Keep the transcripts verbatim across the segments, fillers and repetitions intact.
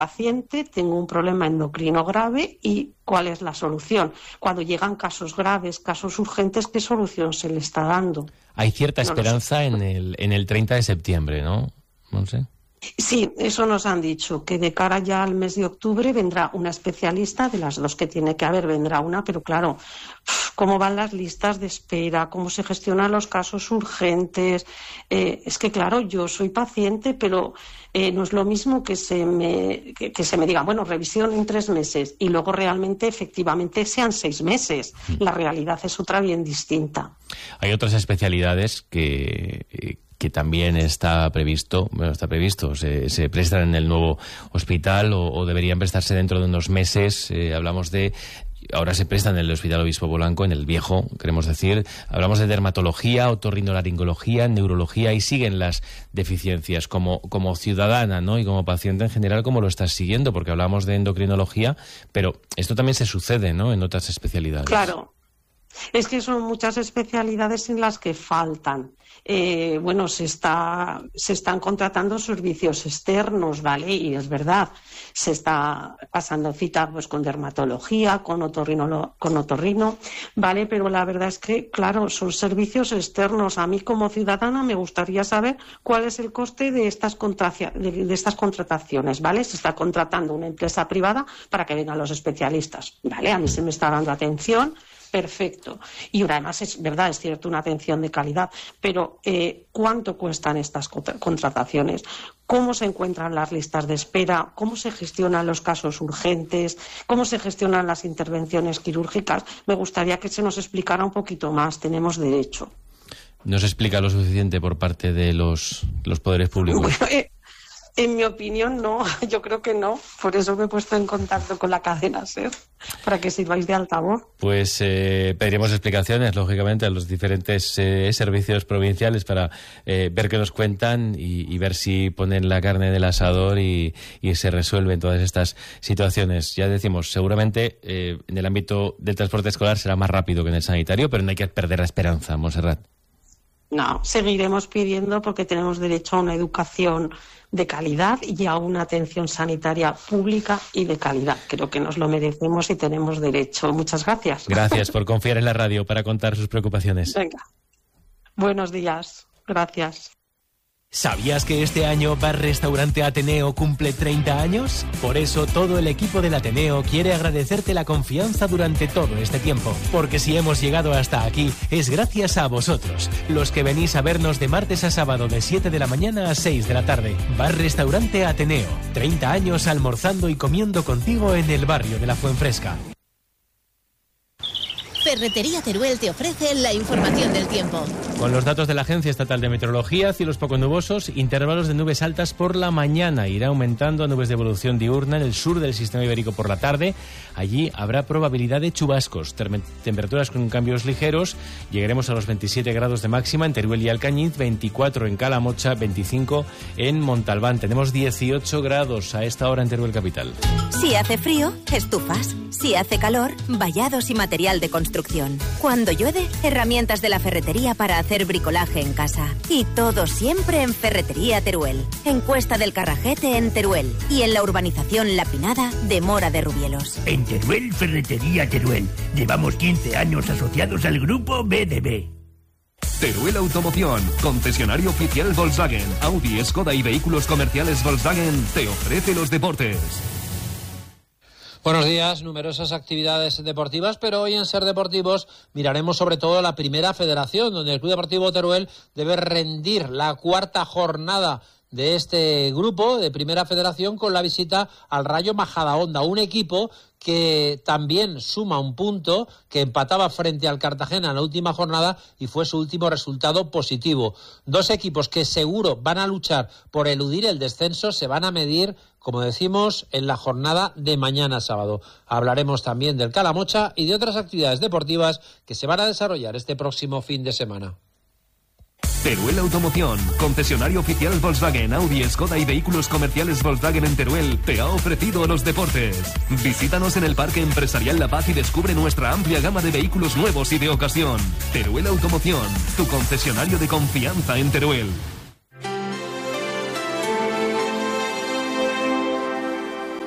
paciente, tengo un problema endocrino grave y ¿cuál es la solución? Cuando llegan casos graves, casos urgentes, ¿qué solución se le está dando? Hay cierta No esperanza en el, en el treinta de septiembre, ¿no? No sé. Sí, eso nos han dicho, que de cara ya al mes de octubre vendrá una especialista, de las dos que tiene que haber vendrá una, pero claro, cómo van las listas de espera, cómo se gestionan los casos urgentes. Eh, es que claro, yo soy paciente, pero eh, no es lo mismo que se me que, que se me diga, bueno, revisión en tres meses y luego realmente, efectivamente, sean seis meses. La realidad es otra bien distinta. Hay otras especialidades que... Eh, que también está previsto, bueno, está previsto, se, se prestan en el nuevo hospital o, o deberían prestarse dentro de unos meses. Eh, hablamos de, ahora se prestan en el Hospital Obispo Blanco, en el viejo, queremos decir. Hablamos de dermatología, otorrinolaringología, neurología, y siguen las deficiencias. Como, como ciudadana, ¿no?, y como paciente en general, ¿cómo lo estás siguiendo? Porque hablamos de endocrinología, pero esto también se sucede, ¿no?, en otras especialidades. Claro. Es que son muchas especialidades en las que faltan. Eh, bueno, se está, se están contratando servicios externos, ¿vale? Y es verdad, se está pasando cita pues con dermatología, con otorrino, con otorrino, ¿vale? Pero la verdad es que, claro, son servicios externos. A mí como ciudadana me gustaría saber cuál es el coste de estas, contracia, de, de estas contrataciones, ¿vale? Se está contratando una empresa privada para que vengan los especialistas, ¿vale? A mí se me está dando atención. Perfecto. Y además es verdad, es cierto, una atención de calidad, pero eh, ¿cuánto cuestan estas contrataciones? ¿Cómo se encuentran las listas de espera? ¿Cómo se gestionan los casos urgentes? ¿Cómo se gestionan las intervenciones quirúrgicas? Me gustaría que se nos explicara un poquito más. Tenemos derecho. ¿No se explica lo suficiente por parte de los, los poderes públicos? Bueno, eh, en mi opinión, no. Yo creo que no. Por eso me he puesto en contacto con la cadena SER, para que sirváis de altavoz. Pues eh, pediremos explicaciones, lógicamente, a los diferentes eh, servicios provinciales para eh, ver qué nos cuentan y, y ver si ponen la carne del asador y, y se resuelven todas estas situaciones. Ya decimos, seguramente eh, en el ámbito del transporte escolar será más rápido que en el sanitario, pero no hay que perder la esperanza, Montserrat. No, seguiremos pidiendo porque tenemos derecho a una educación de calidad y a una atención sanitaria pública y de calidad. Creo que nos lo merecemos y tenemos derecho. Muchas gracias. Gracias por confiar en la radio para contar sus preocupaciones. Venga. Buenos días. Gracias. ¿Sabías que este año Bar Restaurante Ateneo cumple treinta años? Por eso todo el equipo del Ateneo quiere agradecerte la confianza durante todo este tiempo. Porque si hemos llegado hasta aquí es gracias a vosotros, los que venís a vernos de martes a sábado de siete de la mañana a seis de la tarde. Bar Restaurante Ateneo, treinta años almorzando y comiendo contigo en el barrio de la Fuenfresca. Ferretería Teruel te ofrece la información del tiempo. Con los datos de la Agencia Estatal de Meteorología, cielos poco nubosos, intervalos de nubes altas por la mañana. Irá aumentando a nubes de evolución diurna en el sur del sistema ibérico por la tarde. Allí habrá probabilidad de chubascos. Term- temperaturas con cambios ligeros. Llegaremos a los veintisiete grados de máxima en Teruel y Alcañiz, veinticuatro en Calamocha, veinticinco en Montalbán. Tenemos dieciocho grados a esta hora en Teruel capital. Si hace frío, estufas. Si hace calor, vallados y material de construcción. Cuando llueve, herramientas de la ferretería para hacer bricolaje en casa. Y todo siempre en Ferretería Teruel. En Cuesta del Carrajete en Teruel. Y en la urbanización La Pinada de Mora de Rubielos. En Teruel, Ferretería Teruel. Llevamos quince años asociados al grupo B D B. Teruel Automoción, concesionario oficial Volkswagen, Audi, Skoda y vehículos comerciales Volkswagen, te ofrece los deportes. Buenos días, numerosas actividades deportivas, pero hoy en Ser Deportivos miraremos sobre todo la Primera Federación, donde el Club Deportivo Teruel debe rendir la cuarta jornada de este grupo de Primera Federación con la visita al Rayo Majadahonda, un equipo que también suma un punto, que empataba frente al Cartagena en la última jornada y fue su último resultado positivo. Dos equipos que seguro van a luchar por eludir el descenso, se van a medir, como decimos, en la jornada de mañana sábado. Hablaremos también del Calamocha y de otras actividades deportivas que se van a desarrollar este próximo fin de semana. Teruel Automoción, concesionario oficial Volkswagen, Audi, Skoda y vehículos comerciales Volkswagen en Teruel, te ha ofrecido los deportes. Visítanos en el Parque Empresarial La Paz y descubre nuestra amplia gama de vehículos nuevos y de ocasión. Teruel Automoción, tu concesionario de confianza en Teruel.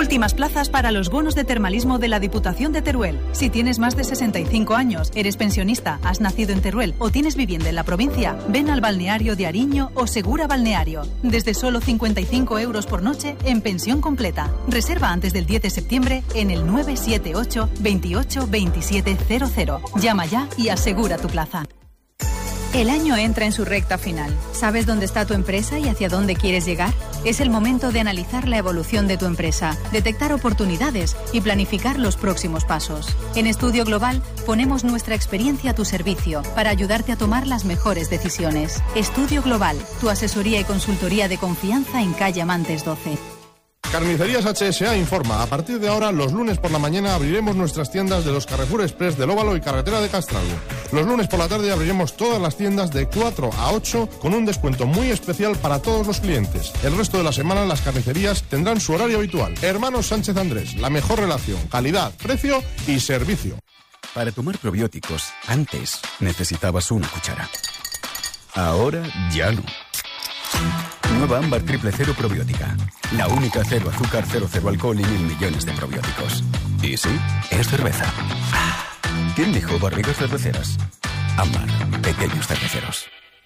Últimas plazas para los bonos de termalismo de la Diputación de Teruel. Si tienes más de sesenta y cinco años, eres pensionista, has nacido en Teruel o tienes vivienda en la provincia, ven al balneario de Ariño o Segura Balneario. Desde solo cincuenta y cinco euros por noche en pensión completa. Reserva antes del diez de septiembre en el nueve siete ocho, veintiocho, veintisiete cero cero. Llama ya y asegura tu plaza. El año entra en su recta final. ¿Sabes dónde está tu empresa y hacia dónde quieres llegar? Es el momento de analizar la evolución de tu empresa, detectar oportunidades y planificar los próximos pasos. En Estudio Global ponemos nuestra experiencia a tu servicio para ayudarte a tomar las mejores decisiones. Estudio Global, tu asesoría y consultoría de confianza en calle Amantes doce. Carnicerías H S A informa, a partir de ahora, los lunes por la mañana abriremos nuestras tiendas de los Carrefour Express del Óvalo y Carretera de Castralgo. Los lunes por la tarde abriremos todas las tiendas de cuatro a ocho con un descuento muy especial para todos los clientes. El resto de la semana las carnicerías tendrán su horario habitual. Hermanos Sánchez Andrés, la mejor relación, calidad, precio y servicio. Para tomar probióticos, antes necesitabas una cuchara. Ahora ya no. Nueva Ámbar Triple Cero Probiótica. La única cero azúcar, cero, cero alcohol y mil millones de probióticos. Y sí, es cerveza. ¿Quién dijo barrigas cerveceras? Ámbar, pequeños cerveceros.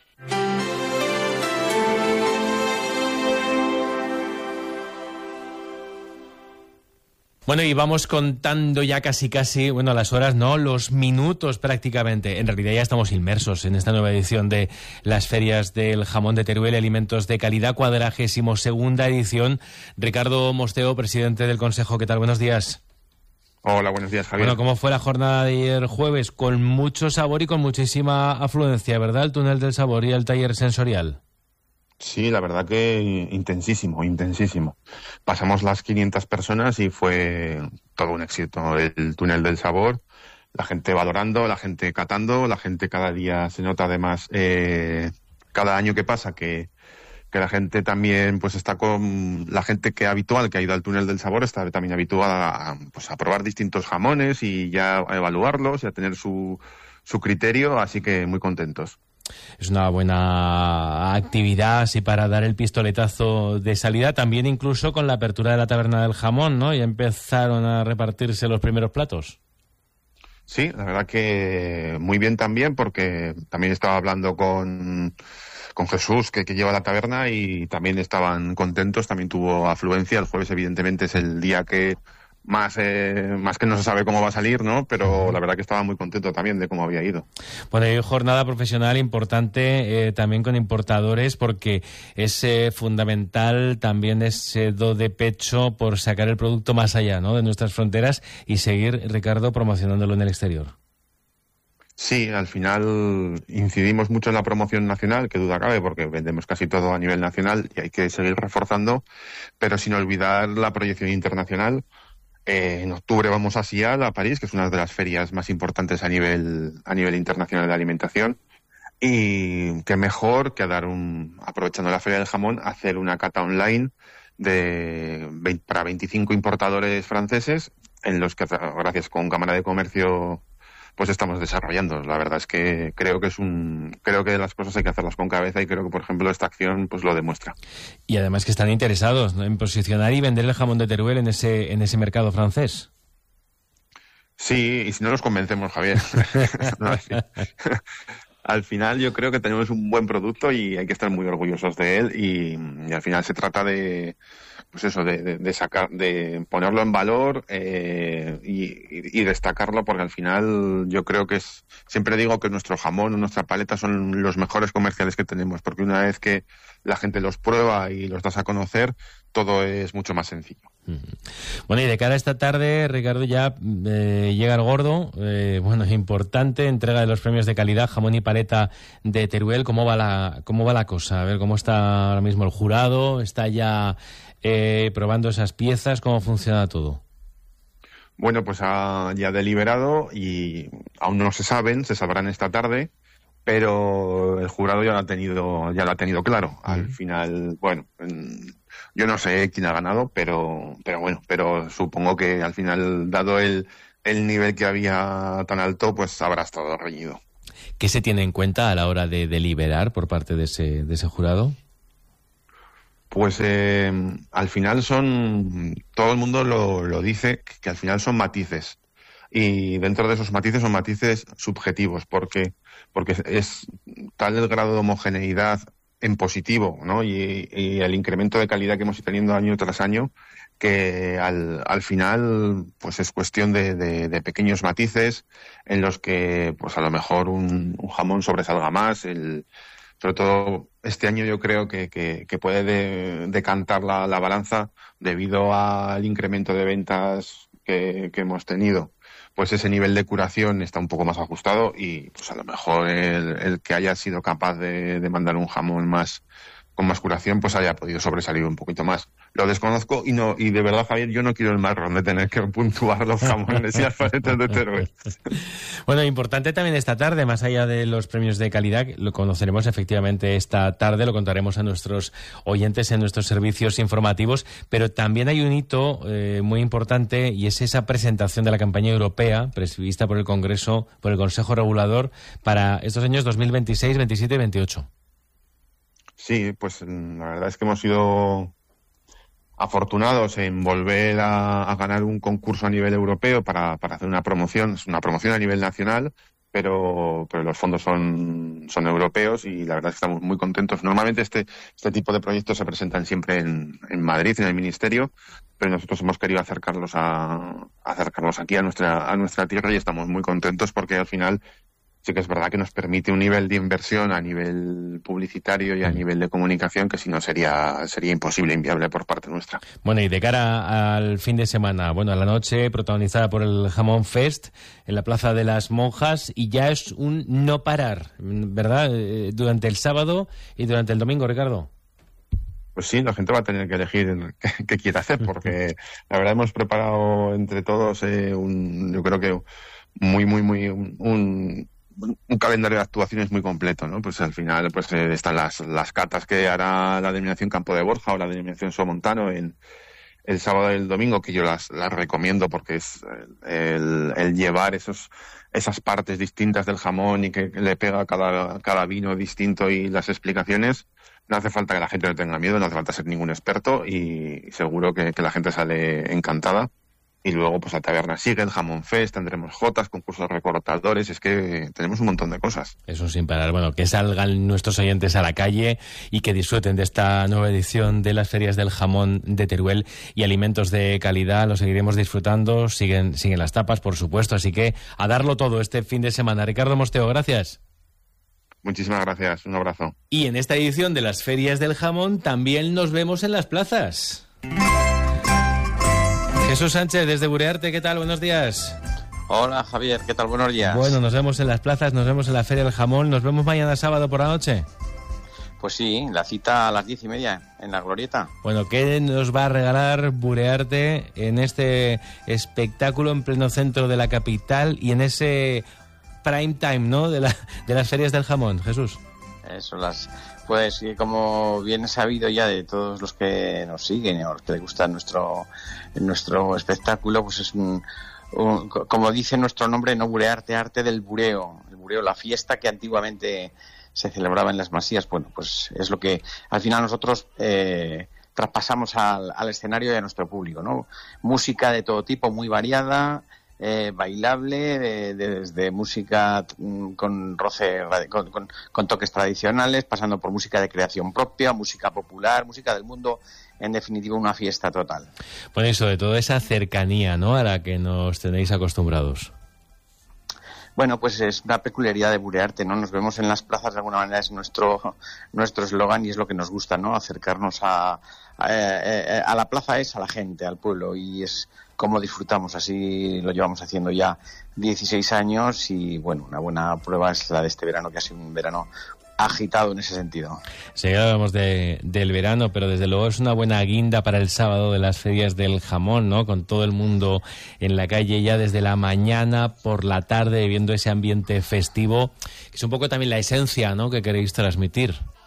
Bueno, y vamos contando ya casi casi, bueno, las horas, no, los minutos prácticamente. En realidad ya estamos inmersos en esta nueva edición de las ferias del jamón de Teruel, alimentos de calidad, cuadragésimo segunda edición. Ricardo Mosteo, presidente del Consejo, ¿qué tal? Buenos días. Hola, buenos días, Javier. Bueno, ¿cómo fue la jornada de ayer jueves? Con mucho sabor y con muchísima afluencia, ¿verdad? El túnel del sabor y el taller sensorial. Sí, la verdad que intensísimo, intensísimo. Pasamos las quinientas personas y fue todo un éxito. El túnel del sabor, la gente valorando, la gente catando, la gente cada día se nota además, eh, cada año que pasa que, que la gente también pues está con, la gente que habitual que ha ido al túnel del sabor está también habituada a, pues, a probar distintos jamones y ya a evaluarlos y a tener su, su criterio, así que muy contentos. Es una buena actividad así para dar el pistoletazo de salida, también incluso con la apertura de la taberna del jamón, ¿no? Ya empezaron a repartirse los primeros platos. Sí, la verdad que muy bien también, porque también estaba hablando con, con Jesús, que, que lleva la taberna, y también estaban contentos, también tuvo afluencia. El jueves evidentemente es el día que más eh, más que no se sabe cómo va a salir, ¿no? Pero la verdad que estaba muy contento también de cómo había ido. Bueno, hay jornada profesional importante eh, también con importadores, porque es eh, fundamental también ese do de pecho por sacar el producto más allá, ¿no?, de nuestras fronteras y seguir, Ricardo, promocionándolo en el exterior. Sí, al final incidimos mucho en la promoción nacional, que duda cabe, porque vendemos casi todo a nivel nacional y hay que seguir reforzando, pero sin olvidar la proyección internacional. Eh, en octubre vamos a Sial, a París, que es una de las ferias más importantes a nivel a nivel internacional de la alimentación, y qué mejor que a dar un, aprovechando la Feria del Jamón, hacer una cata online de para veinticinco importadores franceses, en los que, gracias con Cámara de Comercio, pues estamos desarrollando. La verdad es que creo que es un creo que las cosas hay que hacerlas con cabeza, y creo que, por ejemplo, esta acción pues lo demuestra. Y además que están interesados, ¿no?, en posicionar y vender el jamón de Teruel en ese en ese mercado francés. Sí, y si no los convencemos, Javier. No, al final yo creo que tenemos un buen producto y hay que estar muy orgullosos de él, y, y al final se trata de pues eso, de, de, de sacar, de ponerlo en valor eh, y, y destacarlo, porque al final yo creo que es, siempre digo que nuestro jamón o nuestra paleta son los mejores comerciales que tenemos, porque una vez que la gente los prueba y los das a conocer, todo es mucho más sencillo. Bueno, y de cara a esta tarde, Ricardo, ya eh, llega el gordo, eh, bueno, es importante, entrega de los premios de calidad, jamón y paleta de Teruel. ¿Cómo va la, cómo va la cosa? A ver, ¿cómo está ahora mismo el jurado? ¿Está ya eh, probando esas piezas? ¿Cómo funciona todo? Bueno, pues ha ya deliberado y aún no se saben, se sabrán esta tarde, pero el jurado ya lo ha tenido, ya lo ha tenido claro. Al final, bueno, yo no sé quién ha ganado, pero, pero bueno, pero supongo que al final, dado el, el nivel que había tan alto, pues habrá estado reñido. ¿Qué se tiene en cuenta a la hora de deliberar por parte de ese, de ese jurado? Pues eh, al final son, todo el mundo lo, lo dice, que, que al final son matices. Y dentro de esos matices son matices subjetivos, porque, porque es tal el grado de homogeneidad en positivo, ¿no? Y, y el incremento de calidad que hemos ido teniendo año tras año, que al, al final pues es cuestión de, de, de pequeños matices en los que pues a lo mejor un, un jamón sobresalga más. El, sobre todo este año yo creo que, que, que puede de, decantar la, la balanza debido al incremento de ventas que, que hemos tenido. Pues ese nivel de curación está un poco más ajustado y pues a lo mejor el, el que haya sido capaz de, de mandar un jamón más con más curación pues haya podido sobresalir un poquito más. Lo desconozco y no y de verdad, Javier, yo no quiero el marrón de tener que puntuar los jamones y alfaretes de Teruel. Bueno, importante también esta tarde, más allá de los premios de calidad, lo conoceremos efectivamente esta tarde, lo contaremos a nuestros oyentes en nuestros servicios informativos, pero también hay un hito eh, muy importante y es esa presentación de la campaña europea prevista por el Congreso, por el Consejo Regulador para estos años dos mil veintiséis, veintisiete y veintiocho. Sí, pues la verdad es que hemos sido afortunados en volver a, a ganar un concurso a nivel europeo para, para hacer una promoción, una promoción a nivel nacional, pero, pero los fondos son, son europeos y la verdad es que estamos muy contentos. Normalmente este, este tipo de proyectos se presentan siempre en, en Madrid, en el Ministerio, pero nosotros hemos querido acercarlos a, acercarlos aquí a nuestra, a nuestra tierra y estamos muy contentos porque al final sí que es verdad que nos permite un nivel de inversión a nivel publicitario y a nivel de comunicación que si no sería sería imposible, inviable por parte nuestra. Bueno, y de cara al fin de semana, bueno, a la noche protagonizada por el Jamón Fest en la Plaza de las Monjas y ya es un no parar, ¿verdad? Durante el sábado y durante el domingo, Ricardo. Pues sí, la gente va a tener que elegir qué, qué quiere hacer porque la verdad hemos preparado entre todos eh, un, yo creo que muy, muy, muy, un, un un calendario de actuaciones muy completo, ¿no? Pues al final pues eh, están las, las catas que hará la denominación Campo de Borja o la denominación Somontano en el sábado y el domingo, que yo las, las recomiendo porque es el, el llevar esos esas partes distintas del jamón y que le pega cada, cada vino distinto y las explicaciones. No hace falta que la gente no tenga miedo, no hace falta ser ningún experto y seguro que, que la gente sale encantada. Y luego, pues la taberna sigue, el Jamón Fest, tendremos jotas, concursos recortadores, es que tenemos un montón de cosas. Eso sin parar. Bueno, que salgan nuestros oyentes a la calle y que disfruten de esta nueva edición de las Ferias del Jamón de Teruel y alimentos de calidad. Lo seguiremos disfrutando, siguen, siguen las tapas, por supuesto, así que a darlo todo este fin de semana. Ricardo Mosteo, gracias. Muchísimas gracias, un abrazo. Y en esta edición de las Ferias del Jamón también nos vemos en las plazas. Jesús Sánchez, desde Burearte, ¿qué tal? Buenos días. Hola, Javier, ¿qué tal? Buenos días. Bueno, nos vemos en las plazas, nos vemos en la Feria del Jamón, nos vemos mañana sábado por la noche. Pues sí, la cita a las diez y media en la Glorieta. Bueno, ¿qué nos va a regalar Burearte en este espectáculo en pleno centro de la capital y en ese prime time, ¿no?, de, la, de las Ferias del Jamón, Jesús? Eso, las... Pues como bien sabido ya de todos los que nos siguen o los que les gusta nuestro nuestro espectáculo, pues es un, un, como dice nuestro nombre, no burearte, arte del bureo, el bureo, la fiesta que antiguamente se celebraba en las masías. Bueno, pues es lo que al final nosotros eh, traspasamos al, al escenario y a nuestro público, ¿no? Música de todo tipo, muy variada. Eh, bailable, de, de, desde música mm, con roce, con, con, con toques tradicionales, pasando por música de creación propia, música popular, música del mundo, en definitiva una fiesta total. Bueno, y sobre todo esa cercanía, ¿no?, a la que nos tenéis acostumbrados. Bueno, pues es una peculiaridad de Burearte, ¿no? Nos vemos en las plazas, de alguna manera es nuestro nuestro eslogan y es lo que nos gusta, ¿no? Acercarnos a, a, a, a la plaza es a la gente, al pueblo, y es como disfrutamos, así lo llevamos haciendo ya dieciséis años y bueno, una buena prueba es la de este verano, que ha sido un verano agitado en ese sentido. Sí, hablábamos de, del verano, pero desde luego es una buena guinda para el sábado de las Ferias del Jamón, ¿no? Con todo el mundo en la calle ya desde la mañana por la tarde, viendo ese ambiente festivo, que es un poco también la esencia, ¿no?, que queréis transmitir.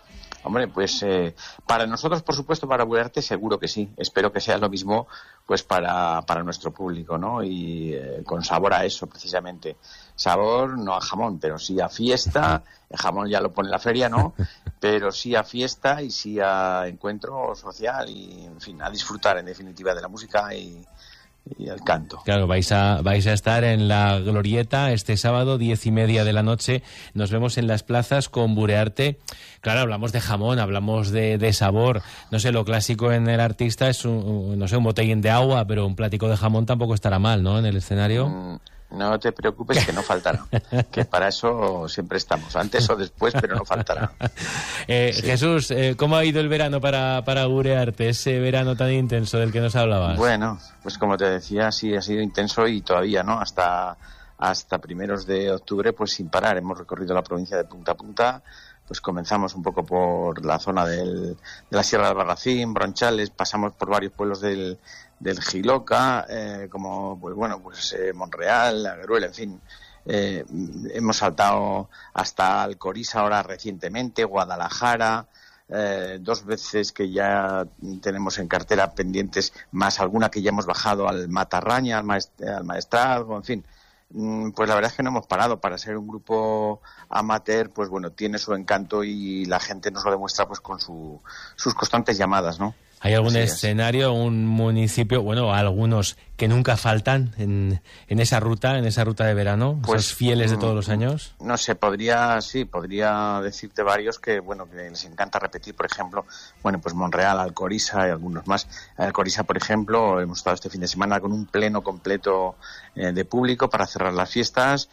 Hombre, pues eh, para nosotros, por supuesto, para Burearte seguro que sí. Espero que sea lo mismo pues para, para nuestro público, ¿no? Y eh, con sabor a eso, precisamente. Sabor no a jamón, pero sí a fiesta. El jamón ya lo pone la feria, ¿no? Pero sí a fiesta y sí a encuentro social y, en fin, a disfrutar, en definitiva, de la música y... y el canto. Claro, vais a vais a estar en la Glorieta este sábado, diez y media de la noche. Nos vemos en las plazas con Burearte. Claro, hablamos de jamón, hablamos de, de sabor. No sé, lo clásico en el artista es, un, no sé, un botellín de agua, pero un plático de jamón tampoco estará mal, ¿no?, en el escenario. Mm. No te preocupes, que no faltará. Que para eso siempre estamos, antes o después, pero no faltará. Eh, sí. Jesús, eh, ¿cómo ha ido el verano para, para Burearte, ese verano tan intenso del que nos hablabas? Bueno, pues como te decía, sí ha sido intenso y todavía, ¿no? Hasta, hasta primeros de octubre, pues sin parar. Hemos recorrido la provincia de punta a punta. Pues comenzamos un poco por la zona del, de la Sierra de Albarracín, Bronchales, pasamos por varios pueblos del, del Jiloca, eh, como, pues bueno, pues eh, Monreal, Agueruel, en fin. Eh, hemos saltado hasta Alcoriza ahora recientemente, Guadalajara, eh, dos veces que ya tenemos en cartera pendientes, más alguna que ya hemos bajado al Matarraña, al, maest- al Maestrazgo, en fin. Pues la verdad es que no hemos parado. Para ser un grupo amateur, pues bueno, tiene su encanto y la gente nos lo demuestra pues con su, sus constantes llamadas, ¿no? ¿Hay algún Así escenario, es. un municipio, bueno, algunos que nunca faltan en, en esa ruta, en esa ruta de verano, pues, esos fieles de todos los años? No sé, podría, sí, podría decirte varios que, bueno, que les encanta repetir, por ejemplo, bueno, pues Monreal, Alcoriza y algunos más. Alcoriza, por ejemplo, hemos estado este fin de semana con un pleno completo eh, de público para cerrar las fiestas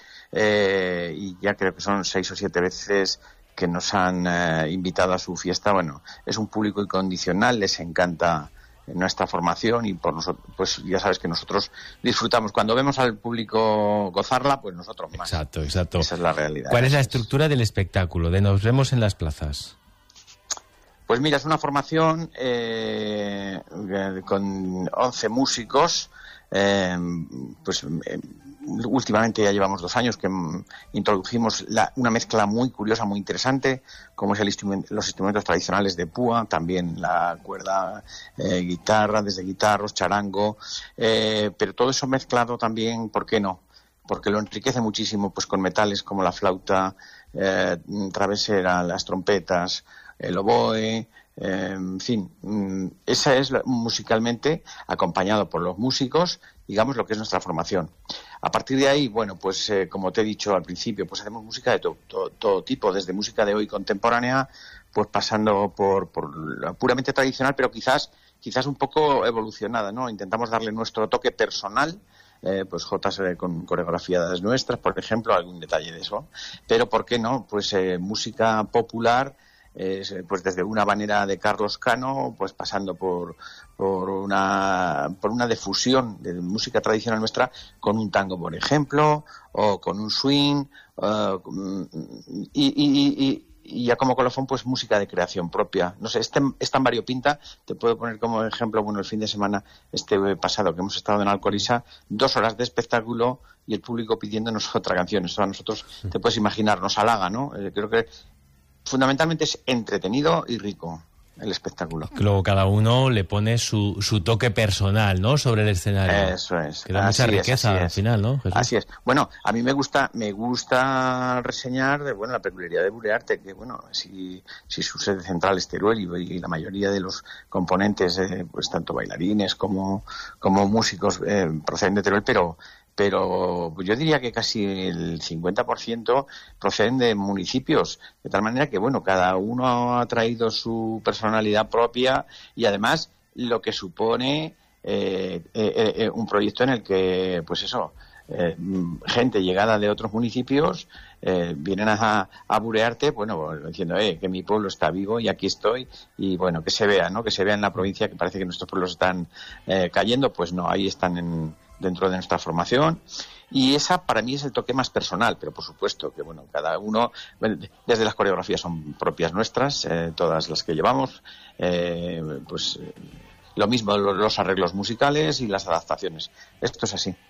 eh, y ya creo que son seis o siete veces que nos han eh, invitado a su fiesta. Bueno, es un público incondicional, les encanta nuestra formación y por nosotros, pues ya sabes que nosotros disfrutamos. Cuando vemos al público gozarla, pues nosotros más. Exacto, exacto. Esa es la realidad. ¿Cuál es la estructura del espectáculo? De Nos vemos en las plazas. Pues mira, es una formación eh, con once músicos. Eh, pues eh, últimamente ya llevamos dos años que mm, introdujimos la, una mezcla muy curiosa, muy interesante, como es el instrument, los instrumentos tradicionales de púa, también la cuerda, eh, guitarra, desde guitarros, charango, eh, pero todo eso mezclado también, ¿por qué no? Porque lo enriquece muchísimo, pues con metales como la flauta eh, travesera, las trompetas, el oboe. Eh, en fin, esa es musicalmente, acompañado por los músicos, digamos lo que es nuestra formación. A partir de ahí, bueno, pues eh, como te he dicho al principio, pues hacemos música de to- to- todo tipo, desde música de hoy contemporánea, pues pasando por, por la puramente tradicional, pero quizás, quizás un poco evolucionada, ¿no? Intentamos darle nuestro toque personal. Eh, pues jotas eh, con coreografías nuestras, por ejemplo, algún detalle de eso. Pero, ¿por qué no? Pues eh, música popular. Eh, pues desde una manera de Carlos Cano, pues pasando por por una por una difusión de música tradicional nuestra con un tango, por ejemplo, o con un swing, uh, y, y, y, y ya como colofón, pues música de creación propia. No sé, es tan, es tan variopinta. Te puedo poner como ejemplo, bueno, el fin de semana este pasado que hemos estado en Alcoriza, dos horas de espectáculo y el público pidiéndonos otra canción. Eso a nosotros, te puedes imaginar, nos halaga, ¿no? Eh, creo que fundamentalmente es entretenido y rico el espectáculo. Luego cada uno le pone su, su toque personal, ¿no?, sobre el escenario. Eso es. Que da mucha riqueza al final, ¿no, Jesús? Así es. Bueno, a mí me gusta me gusta reseñar de, bueno, la peculiaridad de Burearte, que bueno, si, si su sede central es Teruel y, y la mayoría de los componentes, eh, pues tanto bailarines como, como músicos eh, proceden de Teruel, pero pero yo diría que casi el cincuenta por ciento proceden de municipios, de tal manera que, bueno, cada uno ha traído su personalidad propia y además lo que supone eh, eh, eh, un proyecto en el que, pues eso, eh, gente llegada de otros municipios eh, vienen a, a Burearte, bueno, diciendo eh, que mi pueblo está vivo y aquí estoy, y bueno, que se vea, ¿no?, que se vea en la provincia, que parece que nuestros pueblos están eh, cayendo. Pues no, ahí están en dentro de nuestra formación, y esa para mí es el toque más personal, pero por supuesto que bueno, cada uno, desde las coreografías son propias nuestras, eh, todas las que llevamos, eh, pues eh, lo mismo los arreglos musicales y las adaptaciones. Esto es así.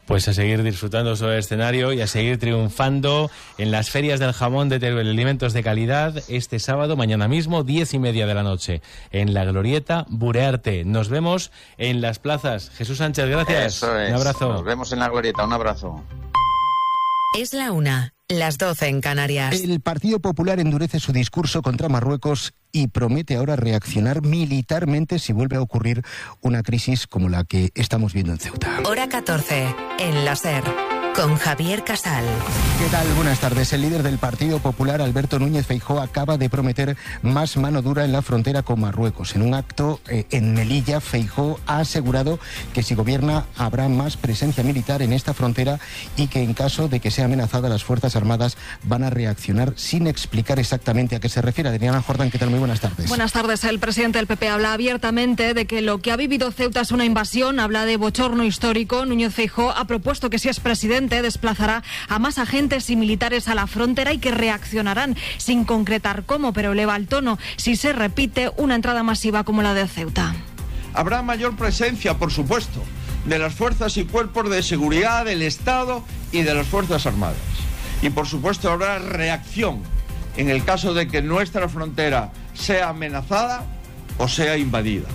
Pues a seguir disfrutando sobre el escenario y a seguir triunfando en las ferias del jamón de Teruel, alimentos de calidad, este sábado, mañana mismo, diez y media de la noche, en la Glorieta Burearte. Nos vemos en las plazas. Jesús Sánchez, gracias. Eso es. Un abrazo. Nos vemos en la Glorieta, un abrazo. Es la una, las doce en Canarias. El Partido Popular endurece su discurso contra Marruecos y promete ahora reaccionar militarmente si vuelve a ocurrir una crisis como la que estamos viendo en Ceuta. Hora catorce, en la SER, con Javier Casal. ¿Qué tal? Buenas tardes. El líder del Partido Popular, Alberto Núñez Feijóo, acaba de prometer más mano dura en la frontera con Marruecos. En un acto eh, en Melilla, Feijóo ha asegurado que si gobierna habrá más presencia militar en esta frontera y que en caso de que sea amenazada las Fuerzas Armadas van a reaccionar sin explicar exactamente a qué se refiere. Adriana Jordán, ¿qué tal? Muy buenas tardes. Buenas tardes. El presidente del P P habla abiertamente de que lo que ha vivido Ceuta es una invasión, habla de bochorno histórico. Núñez Feijóo ha propuesto que si es presidente desplazará a más agentes y militares a la frontera y que reaccionarán sin concretar cómo, pero eleva el tono si se repite una entrada masiva como la de Ceuta. Habrá mayor presencia, por supuesto, de las fuerzas y cuerpos de seguridad del Estado y de las Fuerzas Armadas. Y por supuesto habrá reacción en el caso de que nuestra frontera sea amenazada o sea invadida.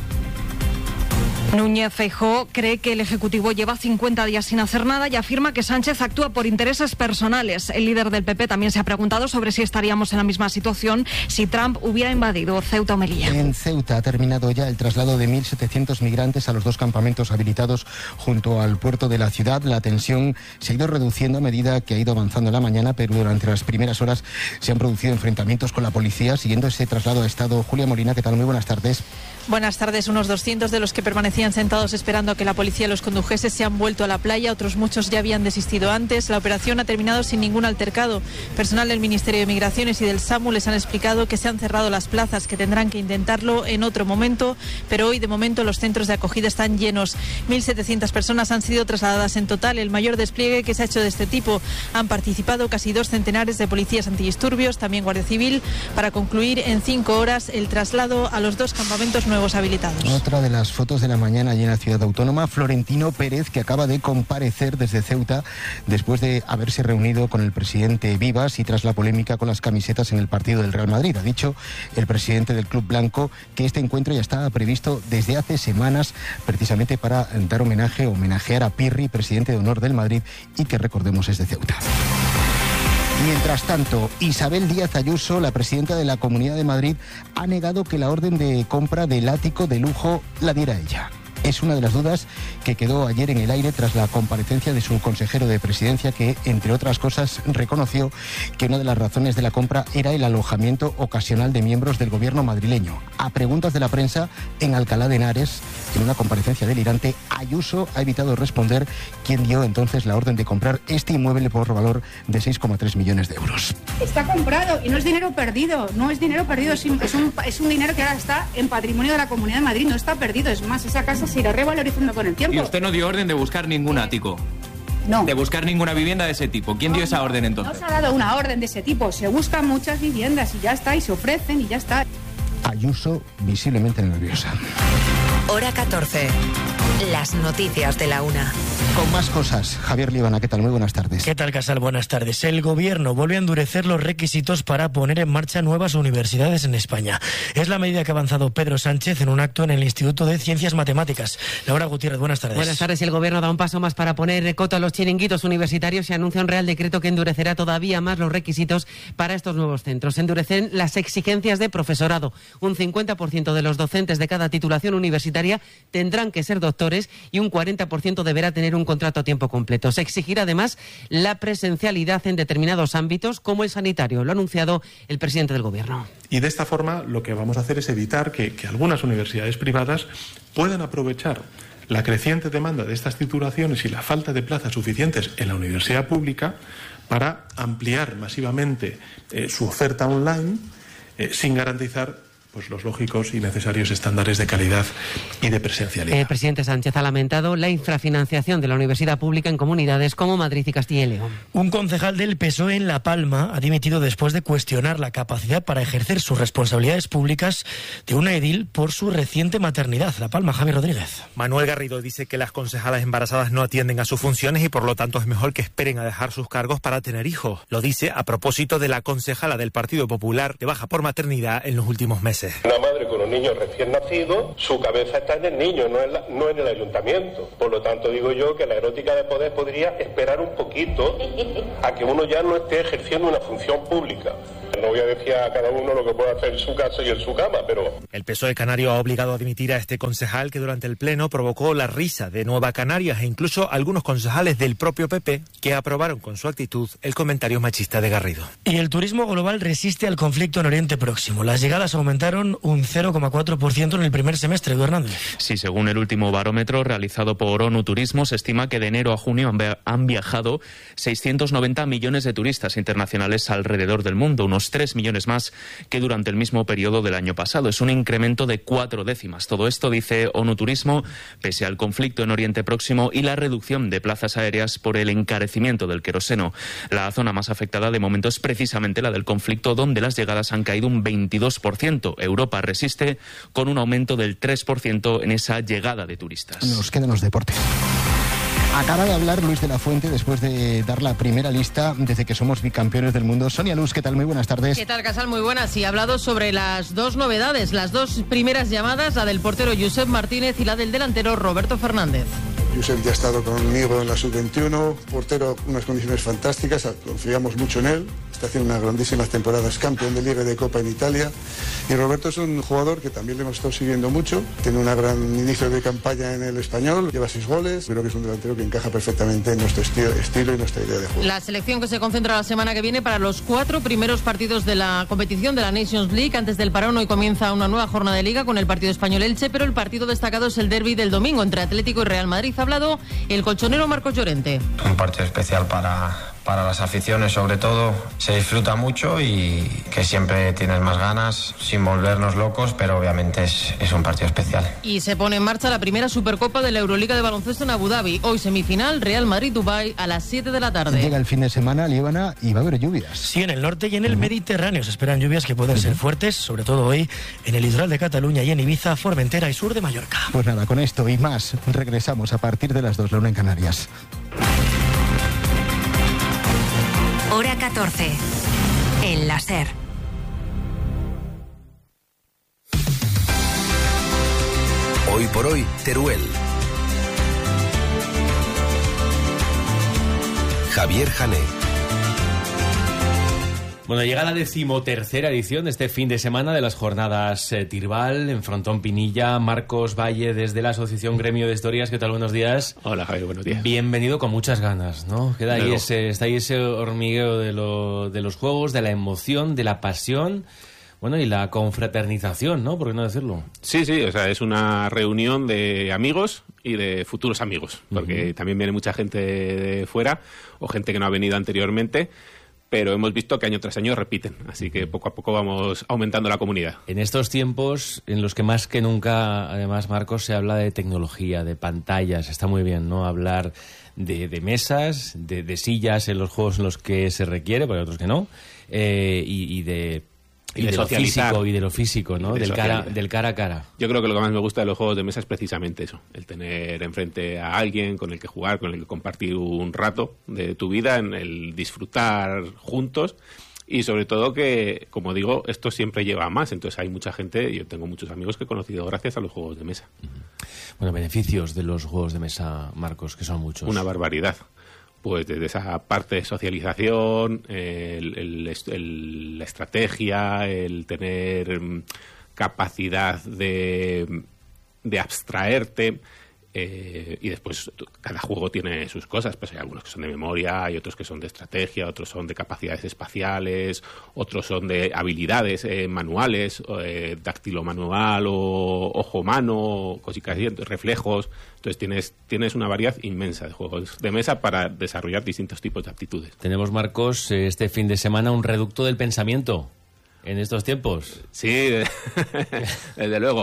Núñez Feijóo cree que el Ejecutivo lleva cincuenta días sin hacer nada y afirma que Sánchez actúa por intereses personales. El líder del P P también se ha preguntado sobre si estaríamos en la misma situación si Trump hubiera invadido Ceuta o Melilla. En Ceuta ha terminado ya el traslado de mil setecientos migrantes a los dos campamentos habilitados junto al puerto de la ciudad. La tensión se ha ido reduciendo a medida que ha ido avanzando la mañana, pero durante las primeras horas se han producido enfrentamientos con la policía. Siguiendo ese traslado ha estado Julia Molina. ¿Qué tal? Muy buenas tardes. Buenas tardes. Unos doscientos de los que permanecían sentados esperando a que la policía los condujese se han vuelto a la playa. Otros muchos ya habían desistido antes. La operación ha terminado sin ningún altercado. Personal del Ministerio de Migraciones y del SAMU les han explicado que se han cerrado las plazas, que tendrán que intentarlo en otro momento, pero hoy de momento los centros de acogida están llenos. mil setecientas personas han sido trasladadas en total, el mayor despliegue que se ha hecho de este tipo. Han participado casi dos centenares de policías antidisturbios, también Guardia Civil, para concluir en cinco horas el traslado a los dos campamentos nuevos habilitados. Otra de las fotos de la mañana allí en la ciudad autónoma, Florentino Pérez, que acaba de comparecer desde Ceuta después de haberse reunido con el presidente Vivas y tras la polémica con las camisetas en el partido del Real Madrid. Ha dicho el presidente del Club Blanco que este encuentro ya estaba previsto desde hace semanas precisamente para dar homenaje, homenajear a Pirri, presidente de honor del Madrid, y que recordemos es de Ceuta. Mientras tanto, Isabel Díaz Ayuso, la presidenta de la Comunidad de Madrid, ha negado que la orden de compra del ático de lujo la diera ella. Es una de las dudas que quedó ayer en el aire tras la comparecencia de su consejero de presidencia, que, entre otras cosas, reconoció que una de las razones de la compra era el alojamiento ocasional de miembros del gobierno madrileño. A preguntas de la prensa en Alcalá de Henares, en una comparecencia delirante, Ayuso ha evitado responder quién dio entonces la orden de comprar este inmueble por valor de seis coma tres millones de euros. Está comprado y no es dinero perdido, no es dinero perdido, es un, es un, es un dinero que ahora está en patrimonio de la Comunidad de Madrid, no está perdido, es más, esa casa se irá revalorizando con el tiempo. Y usted no dio orden de buscar ningún ático. No. De buscar ninguna vivienda de ese tipo. ¿Quién dio esa orden entonces? No se ha dado una orden de ese tipo. Se buscan muchas viviendas y ya está, y se ofrecen y ya está. Ayuso visiblemente nerviosa. Hora catorce. Las noticias de la una. Con más cosas, Javier Líbana, ¿qué tal? Muy buenas tardes. ¿Qué tal, Casal? Buenas tardes. El Gobierno vuelve a endurecer los requisitos para poner en marcha nuevas universidades en España. Es la medida que ha avanzado Pedro Sánchez en un acto en el Instituto de Ciencias Matemáticas. Laura Gutiérrez, buenas tardes. Buenas tardes. El Gobierno da un paso más para poner coto a los chiringuitos universitarios y anuncia un real decreto que endurecerá todavía más los requisitos para estos nuevos centros. Se endurecen las exigencias de profesorado. Un cincuenta por ciento de los docentes de cada titulación universitaria tendrán que ser doctores y un cuarenta por ciento deberá tener un contrato a tiempo completo. Se exigirá además la presencialidad en determinados ámbitos, como el sanitario. Lo ha anunciado el presidente del Gobierno. Y de esta forma lo que vamos a hacer es evitar que, que algunas universidades privadas puedan aprovechar la creciente demanda de estas titulaciones y la falta de plazas suficientes en la universidad pública para ampliar masivamente eh, su oferta online eh, sin garantizar pues los lógicos y necesarios estándares de calidad y de presencialidad. El presidente Sánchez ha lamentado la infrafinanciación de la universidad pública en comunidades como Madrid y Castilla y León. Un concejal del P S O E en La Palma ha dimitido después de cuestionar la capacidad para ejercer sus responsabilidades públicas de una edil por su reciente maternidad. La Palma, Javier Rodríguez. Manuel Garrido dice que las concejalas embarazadas no atienden a sus funciones y por lo tanto es mejor que esperen a dejar sus cargos para tener hijos. Lo dice a propósito de la concejala del Partido Popular de baja por maternidad en los últimos meses. Una madre con un niño recién nacido, su cabeza está en el niño, no en, la, no en el ayuntamiento. Por lo tanto, digo yo que la erótica de poder podría esperar un poquito a que uno ya no esté ejerciendo una función pública. No voy a decir a cada uno lo que puede hacer en su casa y en su cama, pero... El P S O E canario ha obligado a dimitir a este concejal que durante el pleno provocó la risa de Nueva Canarias e incluso algunos concejales del propio P P que aprobaron con su actitud el comentario machista de Garrido. Y el turismo global resiste al conflicto en Oriente Próximo. Las llegadas aumentaron un cero coma cuatro por ciento en el primer semestre, Edu Hernández. Sí, según el último barómetro realizado por ONU Turismo, se estima que de enero a junio han viajado seiscientos noventa millones de turistas internacionales alrededor del mundo, unos tres millones más que durante el mismo periodo del año pasado. Es un incremento de cuatro décimas. Todo esto, dice ONU Turismo, pese al conflicto en Oriente Próximo y la reducción de plazas aéreas por el encarecimiento del queroseno. La zona más afectada de momento es precisamente la del conflicto, donde las llegadas han caído un veintidós por ciento. Europa resiste con un aumento del tres por ciento en esa llegada de turistas. Nos quedan los deportes. Acaba de hablar Luis de la Fuente después de dar la primera lista desde que somos bicampeones del mundo. Sonia Luz, ¿qué tal? Muy buenas tardes. ¿Qué tal, Casal? Muy buenas. Y ha hablado sobre las dos novedades, las dos primeras llamadas, la del portero Josep Martínez y la del delantero Roberto Fernández. Josep ya ha estado conmigo en la sub veintiuno, portero, unas condiciones fantásticas, confiamos mucho en él, está haciendo unas grandísimas temporadas, campeón de Liga y de Copa en Italia. Y Roberto es un jugador que también le hemos estado siguiendo mucho, tiene un gran inicio de campaña en el Español, lleva seis goles, creo que es un delantero que encaja perfectamente en nuestro estilo, estilo y nuestra idea de juego. La selección que se concentra la semana que viene para los cuatro primeros partidos de la competición de la Nations League. Antes del parón hoy comienza una nueva jornada de Liga con el partido español-Elche, pero el partido destacado es el derbi del domingo entre Atlético y Real Madrid. Ha hablado el colchonero Marcos Llorente. Un partido especial para, para las aficiones, sobre todo. Se disfruta mucho y que siempre tienes más ganas, sin volvernos locos, pero obviamente es, es un partido especial. Y se pone en marcha la primera Supercopa de la Euroliga de baloncesto en Abu Dhabi. Hoy semifinal, Real Madrid-Dubái a las siete de la tarde. Llega el fin de semana, Líbana, y va a haber lluvias. Sí, en el norte y en el Mediterráneo se esperan lluvias que pueden ser fuertes, sobre todo hoy en el litoral de Cataluña y en Ibiza, Formentera y sur de Mallorca. Pues nada, con esto y más, regresamos a partir de las dos, la una en Canarias. Hora catorce. En la SER. Hoy por hoy, Teruel. Javier Jané. Bueno, llega la decimotercera edición de este fin de semana de las jornadas eh, Tirbal en Frontón Pinilla. Marcos Valle, desde la Asociación Gremio de Historias. ¿Qué tal? Buenos días. Hola, Javier, buenos días. Bienvenido con muchas ganas, ¿no? Queda ahí Luego. ese, está ahí ese hormigueo de, lo, de los juegos, de la emoción, de la pasión. Bueno, y la confraternización, ¿no? ¿Por qué no decirlo? Sí, sí, o sea, es una reunión de amigos y de futuros amigos, porque uh-huh. también viene mucha gente de fuera o gente que no ha venido anteriormente, pero hemos visto que año tras año repiten, así que poco a poco vamos aumentando la comunidad. En estos tiempos en los que más que nunca, además, Marcos, se habla de tecnología, de pantallas, está muy bien, ¿no? Hablar de, de mesas, de, de sillas en los juegos en los que se requiere, porque hay otros que no, eh, y, y de... Y, y de, de lo físico, y de lo físico, ¿no? De del, cara, del cara a cara. Yo creo que lo que más me gusta de los juegos de mesa es precisamente eso, el tener enfrente a alguien con el que jugar, con el que compartir un rato de tu vida, en el disfrutar juntos y sobre todo que, como digo, esto siempre lleva a más. Entonces hay mucha gente, yo tengo muchos amigos que he conocido gracias a los juegos de mesa. Bueno, beneficios de los juegos de mesa, Marcos, que son muchos. Una barbaridad. Pues desde esa parte de socialización, el, el, el, la estrategia, el tener capacidad de, de abstraerte, eh, y después cada juego tiene sus cosas, pues hay algunos que son de memoria, hay otros que son de estrategia, otros son de capacidades espaciales, otros son de habilidades eh, manuales, eh, dáctilo manual o ojo mano, cositas así, reflejos. Entonces tienes, tienes una variedad inmensa de juegos de mesa para desarrollar distintos tipos de aptitudes. Tenemos, Marcos, este fin de semana un reducto del pensamiento en estos tiempos. Sí, desde luego.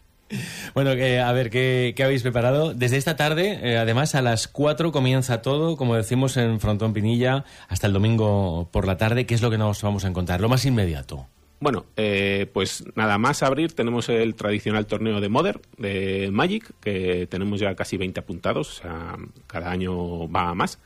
Bueno, eh, a ver, ¿qué, ¿qué habéis preparado? Desde esta tarde, eh, además, a las cuatro comienza todo, como decimos, en Frontón Pinilla, hasta el domingo por la tarde. ¿Qué es lo que nos vamos a encontrar? Lo más inmediato. Bueno, eh, pues nada más abrir, tenemos el tradicional torneo de Modern, de Magic, que tenemos ya casi veinte apuntados, o sea, cada año va a más.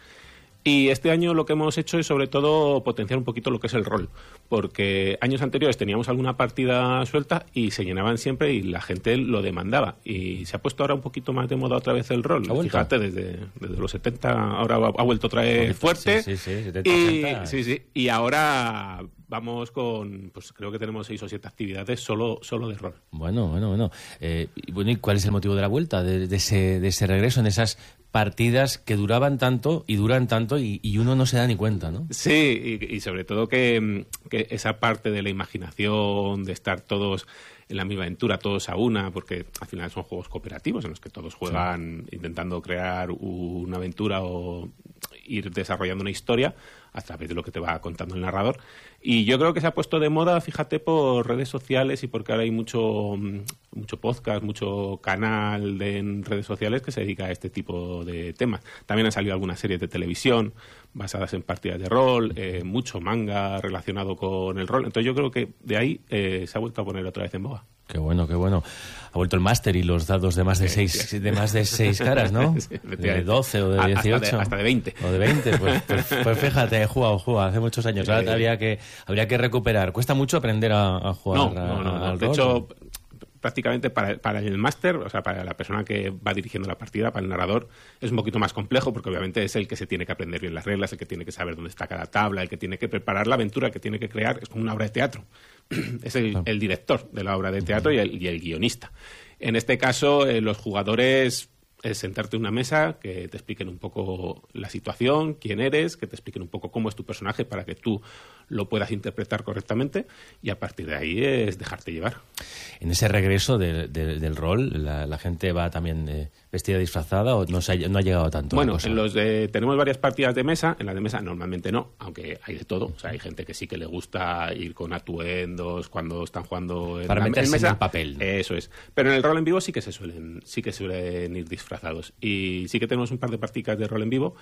Y este año lo que hemos hecho es sobre todo potenciar un poquito lo que es el rol, porque años anteriores teníamos alguna partida suelta y se llenaban siempre y la gente lo demandaba. Y se ha puesto ahora un poquito más de moda otra vez el rol. Fíjate, desde, desde los setenta ahora ha vuelto otra vez fuerte. Sí, sí, sí, setenta, y, ochenta. sí, sí, y ahora vamos con, pues creo que tenemos seis o siete actividades solo, solo de rol. Bueno, bueno, bueno. Eh, y bueno, ¿y cuál es el motivo de la vuelta, de, de, ese, de ese regreso en esas partidas que duraban tanto y duran tanto y, y uno no se da ni cuenta, ¿no? Sí, y, y sobre todo que, que esa parte de la imaginación, de estar todos en la misma aventura, todos a una, porque al final son juegos cooperativos en los que todos juegan sí. intentando crear una aventura o ir desarrollando una historia a través de lo que te va contando el narrador. Y yo creo que se ha puesto de moda, fíjate, por redes sociales y porque ahora hay mucho mucho podcast, mucho canal de, en redes sociales que se dedica a este tipo de temas. También han salido algunas series de televisión basadas en partidas de rol, eh, mucho manga relacionado con el rol. Entonces yo creo que de ahí eh, se ha vuelto a poner otra vez en boga. Qué bueno, qué bueno. Ha vuelto el máster y los dados de más de seis, sí, sí. de más de seis caras, ¿no? Sí, de doce o de dieciocho. Hasta de, hasta de veinte. O de veinte, pues, pues, pues fíjate, he jugado, he jugado hace muchos años. Ahora eh, habría que, habría que recuperar. ¿Cuesta mucho aprender a, a jugar no, a, no, no, no. al De rol? hecho, prácticamente para, para el máster, o sea, para la persona que va dirigiendo la partida, para el narrador, es un poquito más complejo porque obviamente es el que se tiene que aprender bien las reglas, el que tiene que saber dónde está cada tabla, el que tiene que preparar la aventura, el que tiene que crear. Es como una obra de teatro. Es el, el director de la obra de teatro y el, y el guionista. En este caso, eh, los jugadores es sentarte en una mesa, que te expliquen un poco la situación, quién eres, que te expliquen un poco cómo es tu personaje para que tú lo puedas interpretar correctamente y a partir de ahí es dejarte llevar. En ese regreso de, de, del rol, la, la gente va también eh, vestida disfrazada o no, se ha, no ha llegado tanto? Bueno, en los de, tenemos varias partidas de mesa, en la de mesa normalmente no, aunque hay de todo. O sea, hay gente que sí que le gusta ir con atuendos cuando están jugando en para la meterse en mesa. en el papel. Eso es. Pero en el rol en vivo sí que se suelen, sí que suelen ir disfrazados. Y sí que tenemos un par de prácticas de rol en vivo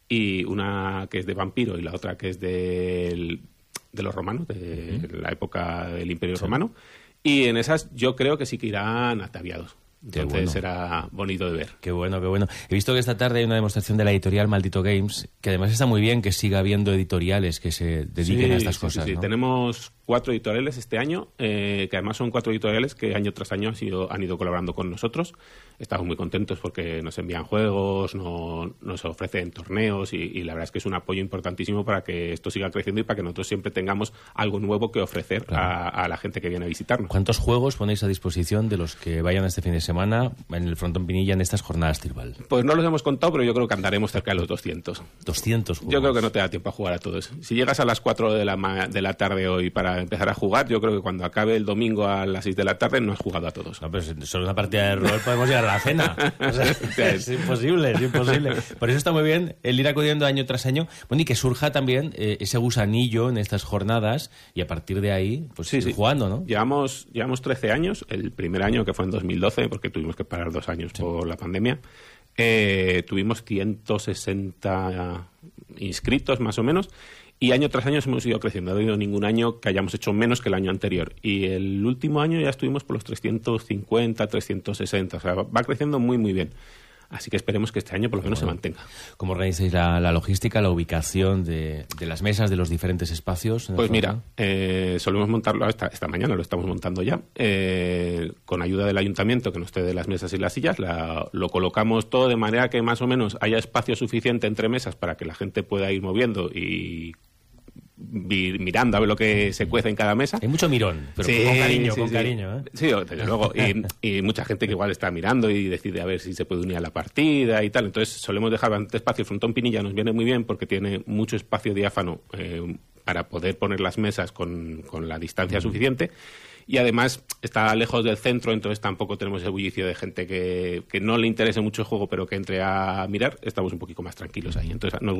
y una que es de vampiro y la otra que es del, de los romanos, de uh-huh. la época del Imperio sí. Romano. Y en esas yo creo que sí que irán ataviados. Entonces bueno. será bonito de ver. Qué bueno, qué bueno. He visto que esta tarde hay una demostración de la editorial Maldito Games, que además está muy bien que siga habiendo editoriales que se dediquen sí, a estas sí, cosas. Sí, sí. ¿no? Tenemos cuatro editoriales este año, eh, que además son cuatro editoriales que año tras año han, sido, han ido colaborando con nosotros. Estamos muy contentos porque nos envían juegos, no, nos ofrecen torneos y, y la verdad es que es un apoyo importantísimo para que esto siga creciendo y para que nosotros siempre tengamos algo nuevo que ofrecer claro. a, a la gente que viene a visitarnos. ¿Cuántos juegos ponéis a disposición de los que vayan este fin de semana en el Frontón Pinilla en estas jornadas Tirbal? Pues no los hemos contado, pero yo creo que andaremos cerca de los doscientos. doscientos juegos. Yo creo que no te da tiempo a jugar a todos. Si llegas a las cuatro de la, ma- de la tarde hoy para empezar a jugar, yo creo que cuando acabe el domingo a las seis de la tarde no has jugado a todos. No, pero solo una partida de rol podemos llegar a la cena. O sea, es imposible, es imposible. Por eso está muy bien el ir acudiendo año tras año. Bueno, y que surja también eh, ese gusanillo en estas jornadas y a partir de ahí, pues sí, ir sí. jugando, ¿no? Llevamos, llevamos trece años. El primer año, que fue en dos mil doce, porque tuvimos que parar dos años sí. por la pandemia, eh, tuvimos ciento sesenta inscritos más o menos. Y año tras año hemos ido creciendo. No ha habido ningún año que hayamos hecho menos que el año anterior. Y el último año ya estuvimos por los trescientos cincuenta, trescientos sesenta. O sea, va creciendo muy, muy bien. Así que esperemos que este año por lo menos bueno, se mantenga. ¿Cómo organizáis la, la logística, la ubicación de, de las mesas, de los diferentes espacios? Pues mira, eh, solemos montarlo, esta, esta mañana lo estamos montando ya, eh, con ayuda del ayuntamiento que nos cede las mesas y las sillas, la, lo colocamos todo de manera que más o menos haya espacio suficiente entre mesas para que la gente pueda ir moviendo y mirando a ver lo que se cuece en cada mesa. Hay mucho mirón, pero sí, con cariño, sí, con sí. cariño. ¿eh? Sí, desde luego. Y, y mucha gente que igual está mirando y decide a ver si se puede unir a la partida y tal. Entonces solemos dejar bastante espacio. El Frontón Pinilla nos viene muy bien porque tiene mucho espacio diáfano eh, para poder poner las mesas con, con la distancia mm. suficiente. Y además está lejos del centro, entonces tampoco tenemos el bullicio de gente que, que no le interese mucho el juego, pero que entre a mirar. Estamos un poquito más tranquilos ahí, entonces nos gusta.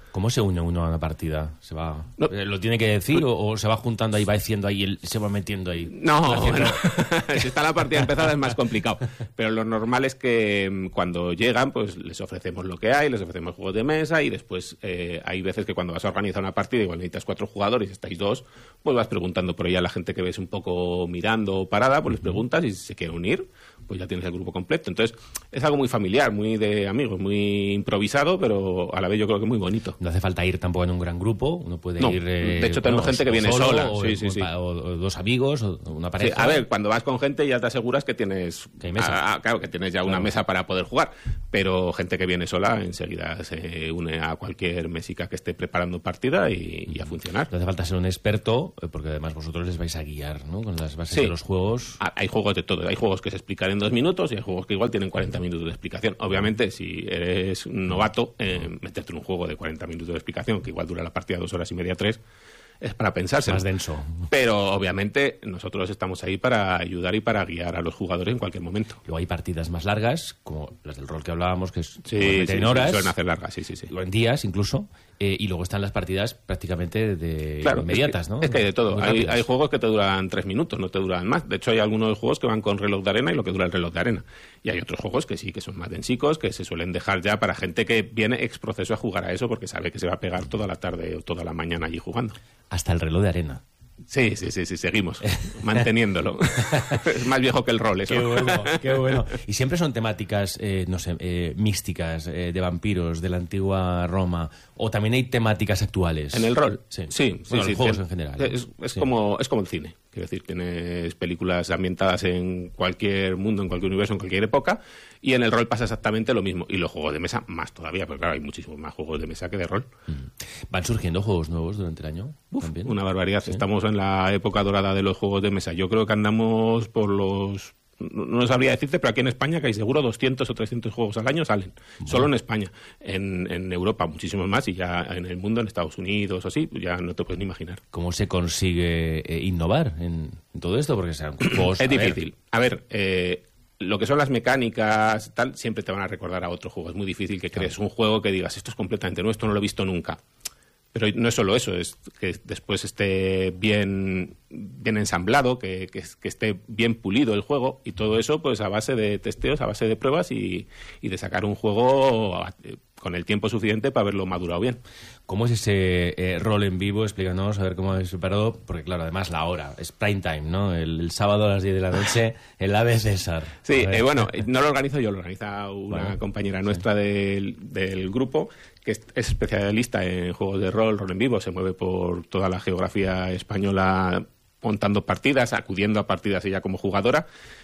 ¿Cómo se une uno a una partida? ¿Se va, no. ¿Lo tiene que decir o, o se va juntando ahí, va diciendo ahí, el, se va metiendo ahí? No, bueno, si está la partida empezada es más complicado. Pero lo normal es que cuando llegan, pues les ofrecemos lo que hay, les ofrecemos juegos de mesa y después eh, hay veces que cuando vas a organizar una partida, igual necesitas cuatro jugadores y estáis dos, pues vas preguntando por ahí a la gente que ves un poco mirando o parada, pues les preguntas y si se quiere unir, pues ya tienes el grupo completo. Entonces es algo muy familiar, muy de amigos, muy improvisado, pero a la vez yo creo que muy bonito. No hace falta ir tampoco en un gran grupo, uno puede no, ir... Eh, de hecho tenemos bueno, gente que viene solo, sola. O, sí, sí, sí. O, o dos amigos, o una pareja. Sí, a ver, cuando vas con gente ya te aseguras que tienes... Que hay mesa. A, claro, que tienes ya claro. una mesa para poder jugar, pero gente que viene sola enseguida se une a cualquier mesica que esté preparando partida y, y a funcionar. No hace falta ser un experto, porque además vosotros les vais a guiar, ¿no? Con las bases sí. de los juegos. Hay juegos de todo. Hay juegos que se explican en dos minutos y hay juegos que igual tienen cuarenta minutos de explicación. Obviamente, si eres un novato, eh, meterte en un juego de cuarenta minutos de explicación, que igual dura la partida dos horas y media, tres, es para pensarse. Más denso. Pero obviamente nosotros estamos ahí para ayudar y para guiar a los jugadores en cualquier momento. Luego hay partidas más largas, como las del rol que hablábamos, que es sí, en sí, horas. Sí, suelen hacer largas, sí, sí, sí. En días incluso. Eh, y luego están las partidas prácticamente de claro, inmediatas, es que, ¿no? Es que hay de todo. Hay, hay juegos que te duran tres minutos, no te duran más. De hecho, hay algunos juegos que van con reloj de arena y lo que dura el reloj de arena. Y hay otros juegos que sí, que son más densicos, que se suelen dejar ya para gente que viene ex proceso a jugar a eso porque sabe que se va a pegar toda la tarde o toda la mañana allí jugando. Hasta el reloj de arena. Sí, sí, sí, sí, seguimos manteniéndolo. Es más viejo que el rol, eso. Qué bueno, qué bueno. Y siempre son temáticas, eh, no sé, eh, místicas, eh, de vampiros, de la antigua Roma, o también hay temáticas actuales. ¿En el rol? Sí, sí, bueno, sí, los juegos sí, en general. Es, es, sí. como, es como el cine. Quiero decir, tienes películas ambientadas en cualquier mundo, en cualquier universo, en cualquier época, y en el rol pasa exactamente lo mismo. Y los juegos de mesa más todavía, porque claro, hay muchísimos más juegos de mesa que de rol. Mm. ¿Van surgiendo juegos nuevos durante el año? Uf, ¿también? Una barbaridad. ¿Sí? Estamos en la época dorada de los juegos de mesa. Yo creo que andamos por los... No sabría decirte, pero aquí en España que hay seguro doscientos o trescientos juegos al año salen. Bueno. Solo en España. En, en Europa muchísimos más y ya en el mundo, en Estados Unidos o así, ya no te puedes ni imaginar. ¿Cómo se consigue eh, innovar en, en todo esto? Porque sean juegos... Es a difícil. Ver. A ver, eh, lo que son las mecánicas, tal, siempre te van a recordar a otro juego. Es muy difícil que crees claro. un juego que digas, esto es completamente nuevo, esto no lo he visto nunca. Pero no es solo eso, es que después esté bien, bien ensamblado, que, que, que esté bien pulido el juego y todo eso pues a base de testeos, a base de pruebas y, y de sacar un juego con el tiempo suficiente para haberlo madurado bien. ¿Cómo es ese eh, rol en vivo? Explícanos, a ver cómo es preparado, porque claro, además la hora, es prime time, ¿no? El, el sábado a las diez de la noche, el A B César. Sí, eh, bueno, no lo organizo yo, lo organiza una bueno, compañera nuestra sí. del, del grupo, que es, es especialista en juegos de rol, rol en vivo, se mueve por toda la geografía española montando partidas, acudiendo a partidas ella como jugadora,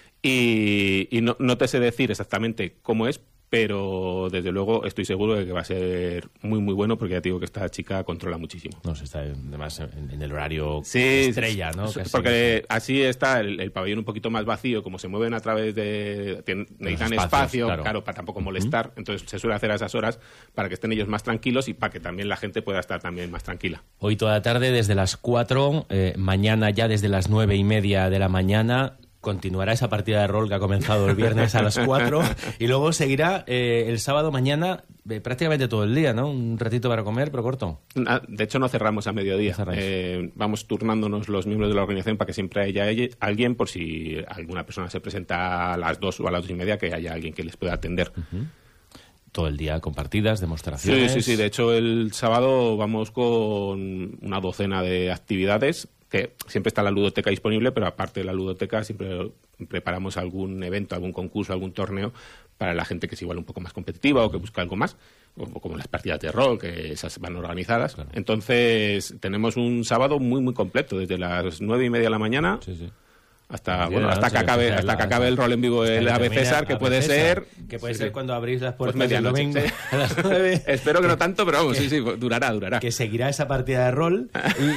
y, y no, no te sé decir exactamente cómo es, pero desde luego estoy seguro de que va a ser muy muy bueno porque ya te digo que esta chica controla muchísimo. No sé, está además en, en el horario sí, estrella, ¿no? Casi. Porque así está el, el pabellón un poquito más vacío, como se mueven a través de... Tienen, necesitan espacios, espacio, claro. claro, para tampoco molestar, uh-huh. entonces se suele hacer a esas horas para que estén ellos más tranquilos y para que también la gente pueda estar también más tranquila. Hoy toda la tarde desde las cuatro, eh, mañana ya desde las nueve y media de la mañana... Continuará esa partida de rol que ha comenzado el viernes a las cuatro y luego seguirá eh, el sábado mañana eh, prácticamente todo el día, ¿no? Un ratito para comer, pero corto. De hecho, no cerramos a mediodía. Eh, vamos turnándonos los miembros de la organización para que siempre haya alguien, por si alguna persona se presenta a las dos o a las dos y media, que haya alguien que les pueda atender. Uh-huh. Todo el día con partidas, demostraciones. Sí, sí, sí. De hecho, el sábado vamos con una docena de actividades, que siempre está la ludoteca disponible, pero aparte de la ludoteca siempre preparamos algún evento, algún concurso, algún torneo para la gente que es igual un poco más competitiva o que busca algo más, como, como las partidas de rol, que esas van organizadas. Claro. Entonces, tenemos un sábado muy, muy completo, desde las nueve y media de la mañana... Sí, sí. Hasta, bueno, hasta que acabe, hasta que acabe el rol en vivo el A B César, que puede ser... Que puede ser cuando abrís las puertas pues del domingo sí. a las nueve. Espero que no tanto, pero vamos, que, sí, sí, durará, durará. Que seguirá esa partida de rol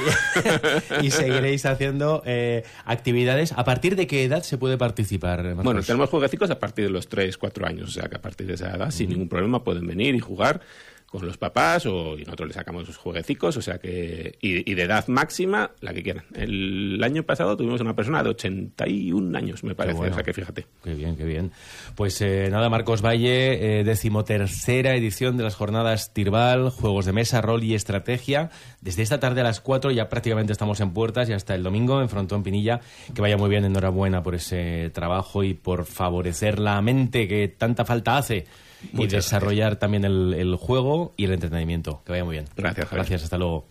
y, y seguiréis haciendo eh, actividades. ¿A partir de qué edad se puede participar, Marcos? Bueno, tenemos jueguecicos a partir de los tres, cuatro años, o sea que a partir de esa edad, uh-huh. sin ningún problema, pueden venir y jugar. con los papás, o y nosotros le sacamos sus jueguecicos, o sea que y, y de edad máxima la que quieran. El año pasado tuvimos una persona de ochenta y un años, me parece, bueno. O sea que fíjate. Qué bien, qué bien. Pues eh, nada, Marcos Valle, eh, decimotercera edición de las jornadas Tirbal, juegos de mesa, rol y estrategia. Desde esta tarde a las cuatro ya prácticamente estamos en puertas y hasta el domingo en Frontón Pinilla. Que vaya muy bien, enhorabuena por ese trabajo y por favorecer la mente que tanta falta hace. Y Muchas desarrollar gracias. También el, el juego y el entretenimiento. Que vaya muy bien. Gracias, Javier. Gracias, hasta luego.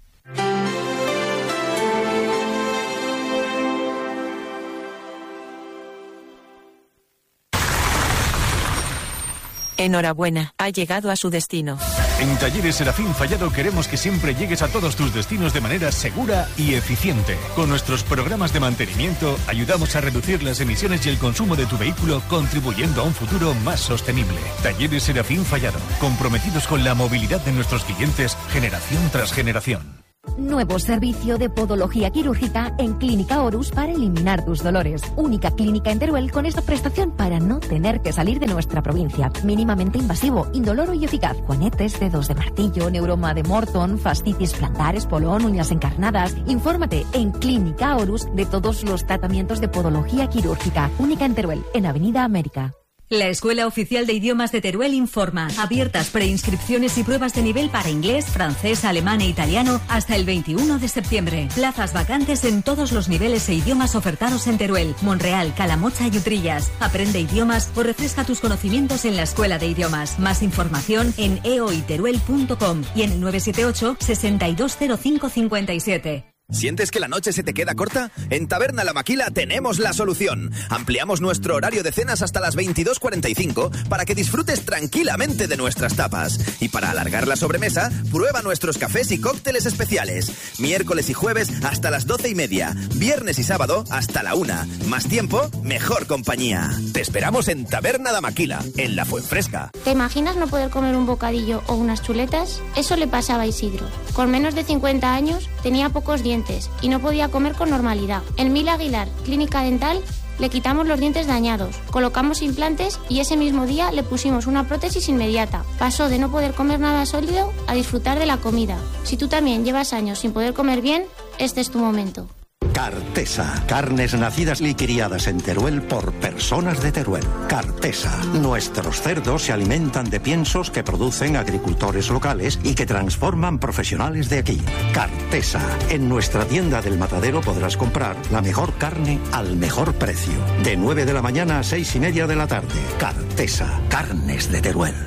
Enhorabuena, ha llegado a su destino. En Talleres Serafín Fallado queremos que siempre llegues a todos tus destinos de manera segura y eficiente. Con nuestros programas de mantenimiento ayudamos a reducir las emisiones y el consumo de tu vehículo, contribuyendo a un futuro más sostenible. Talleres Serafín Fallado, comprometidos con la movilidad de nuestros clientes generación tras generación. Nuevo servicio de podología quirúrgica en Clínica Horus para eliminar tus dolores. Única clínica en Teruel con esta prestación para no tener que salir de nuestra provincia. Mínimamente invasivo, indoloro y eficaz. Juanetes, dedos de martillo, neuroma de Morton, fascitis plantar, espolón, uñas encarnadas. Infórmate en Clínica Horus de todos los tratamientos de podología quirúrgica. Única en Teruel, en Avenida América. La Escuela Oficial de Idiomas de Teruel informa. Abiertas preinscripciones y pruebas de nivel para inglés, francés, alemán e italiano hasta el veintiuno de septiembre. Plazas vacantes en todos los niveles e idiomas ofertados en Teruel, Monreal, Calamocha y Utrillas. Aprende idiomas o refresca tus conocimientos en la Escuela de Idiomas. Más información en e o i teruel punto com y en el nueve siete ocho, sesenta y dos cero cinco, cincuenta y siete. ¿Sientes que la noche se te queda corta? En Taberna La Maquila tenemos la solución. Ampliamos nuestro horario de cenas hasta las veintidós cuarenta y cinco para que disfrutes tranquilamente de nuestras tapas. Y para alargar la sobremesa, prueba nuestros cafés y cócteles especiales. Miércoles y jueves hasta las doce y media. Viernes y sábado hasta la una. Más tiempo, mejor compañía. Te esperamos en Taberna La Maquila, en La Fuenfresca. ¿Te imaginas no poder comer un bocadillo o unas chuletas? Eso le pasaba a Isidro. Con menos de cincuenta años, tenía pocos dientes y no podía comer con normalidad. En Mil Aguilar, Clínica Dental, le quitamos los dientes dañados, colocamos implantes y ese mismo día le pusimos una prótesis inmediata. Pasó de no poder comer nada sólido a disfrutar de la comida. Si tú también llevas años sin poder comer bien, este es tu momento. Cartesa, carnes nacidas y criadas en Teruel por personas de Teruel. Cartesa, nuestros cerdos se alimentan de piensos que producen agricultores locales y que transforman profesionales de aquí. Cartesa, en nuestra tienda del Matadero podrás comprar la mejor carne al mejor precio. De nueve de la mañana a seis y media de la tarde. Cartesa, carnes de Teruel.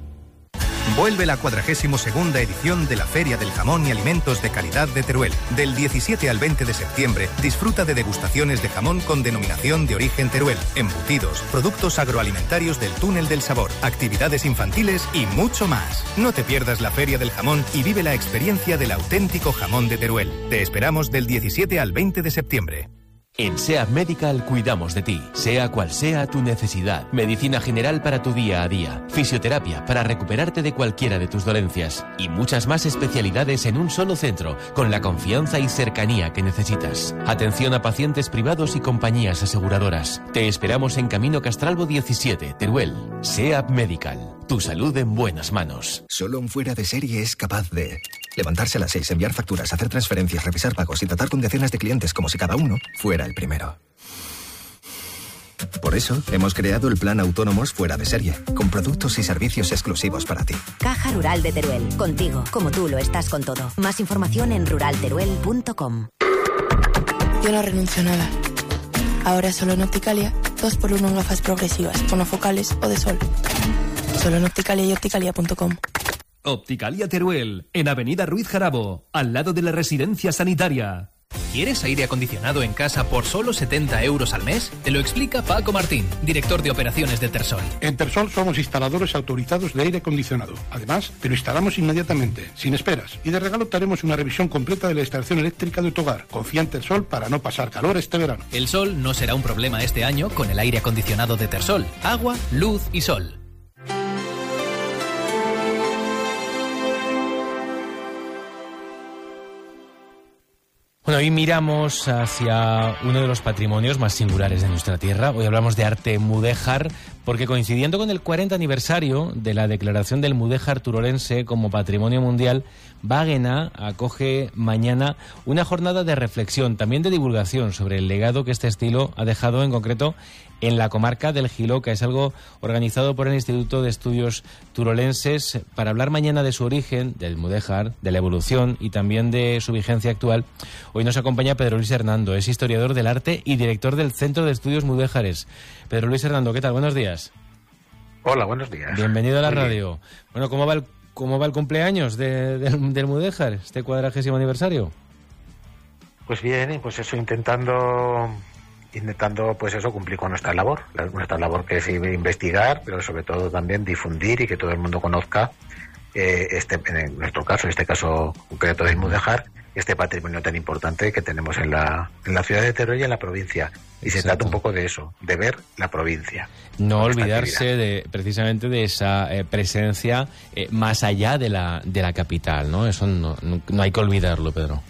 Vuelve la cuadragésimo segunda edición de la Feria del Jamón y Alimentos de Calidad de Teruel. Del diecisiete al veinte de septiembre, disfruta de degustaciones de jamón con denominación de origen Teruel, embutidos, productos agroalimentarios del Túnel del Sabor, actividades infantiles y mucho más. No te pierdas la Feria del Jamón y vive la experiencia del auténtico jamón de Teruel. Te esperamos del diecisiete al veinte de septiembre. En SEAT Medical cuidamos de ti, sea cual sea tu necesidad. Medicina general para tu día a día, fisioterapia para recuperarte de cualquiera de tus dolencias y muchas más especialidades en un solo centro, con la confianza y cercanía que necesitas. Atención a pacientes privados y compañías aseguradoras. Te esperamos en Camino Castralbo diecisiete, Teruel. SEAT Medical, tu salud en buenas manos. Solo un fuera de serie es capaz de levantarse a las seis, enviar facturas, hacer transferencias, revisar pagos y tratar con decenas de clientes como si cada uno fuera el primero. Por eso, hemos creado el Plan Autónomos Fuera de Serie, con productos y servicios exclusivos para ti. Caja Rural de Teruel, contigo, como tú lo estás con todo. Más información en rural teruel punto com. Yo no renuncio a nada. Ahora solo en Opticalia, dos por uno en gafas progresivas, monofocales o de sol. Solo en Opticalia y opticalia punto com. Opticalia Teruel, en Avenida Ruiz Jarabo, al lado de la residencia sanitaria. ¿Quieres aire acondicionado en casa por solo setenta euros al mes? Te lo explica Paco Martín, director de operaciones de Tersol. En Tersol somos instaladores autorizados de aire acondicionado. Además, te lo instalamos inmediatamente, sin esperas. Y de regalo te haremos una revisión completa de la instalación eléctrica de tu hogar. Confía en Tersol para no pasar calor este verano. El sol no será un problema este año con el aire acondicionado de Tersol. Agua, luz y sol. Bueno, hoy miramos hacia uno de los patrimonios más singulares de nuestra tierra. Hoy hablamos de arte mudéjar, porque coincidiendo con el cuarenta aniversario de la declaración del mudéjar turolense como patrimonio mundial, Vagena acoge mañana una jornada de reflexión, también de divulgación, sobre el legado que este estilo ha dejado en concreto en la comarca del Jiloca. Es algo organizado por el Instituto de Estudios Turolenses. Para hablar mañana de su origen, del mudéjar, de la evolución y también de su vigencia actual, hoy nos acompaña Pedro Luis Hernando. Es historiador del arte y director del Centro de Estudios Mudéjares. Pedro Luis Hernando, ¿qué tal? Buenos días. Hola, buenos días. Bienvenido a la Muy radio. bien. Bueno, ¿cómo va el, cómo va el cumpleaños de, del, del mudéjar, este cuadragésimo aniversario? Pues bien, pues eso, intentando... intentando pues eso cumplir con nuestra labor, nuestra labor que es investigar, pero sobre todo también difundir y que todo el mundo conozca eh, este, en nuestro caso, en este caso concreto del mudéjar, este patrimonio tan importante que tenemos en la, en la ciudad de Teruel y en la provincia. Y Exacto. Se trata un poco de eso, de ver la provincia. No olvidarse de precisamente de esa eh, presencia eh, más allá de la, de la capital, ¿no? Eso no, no, no hay que olvidarlo, Pedro.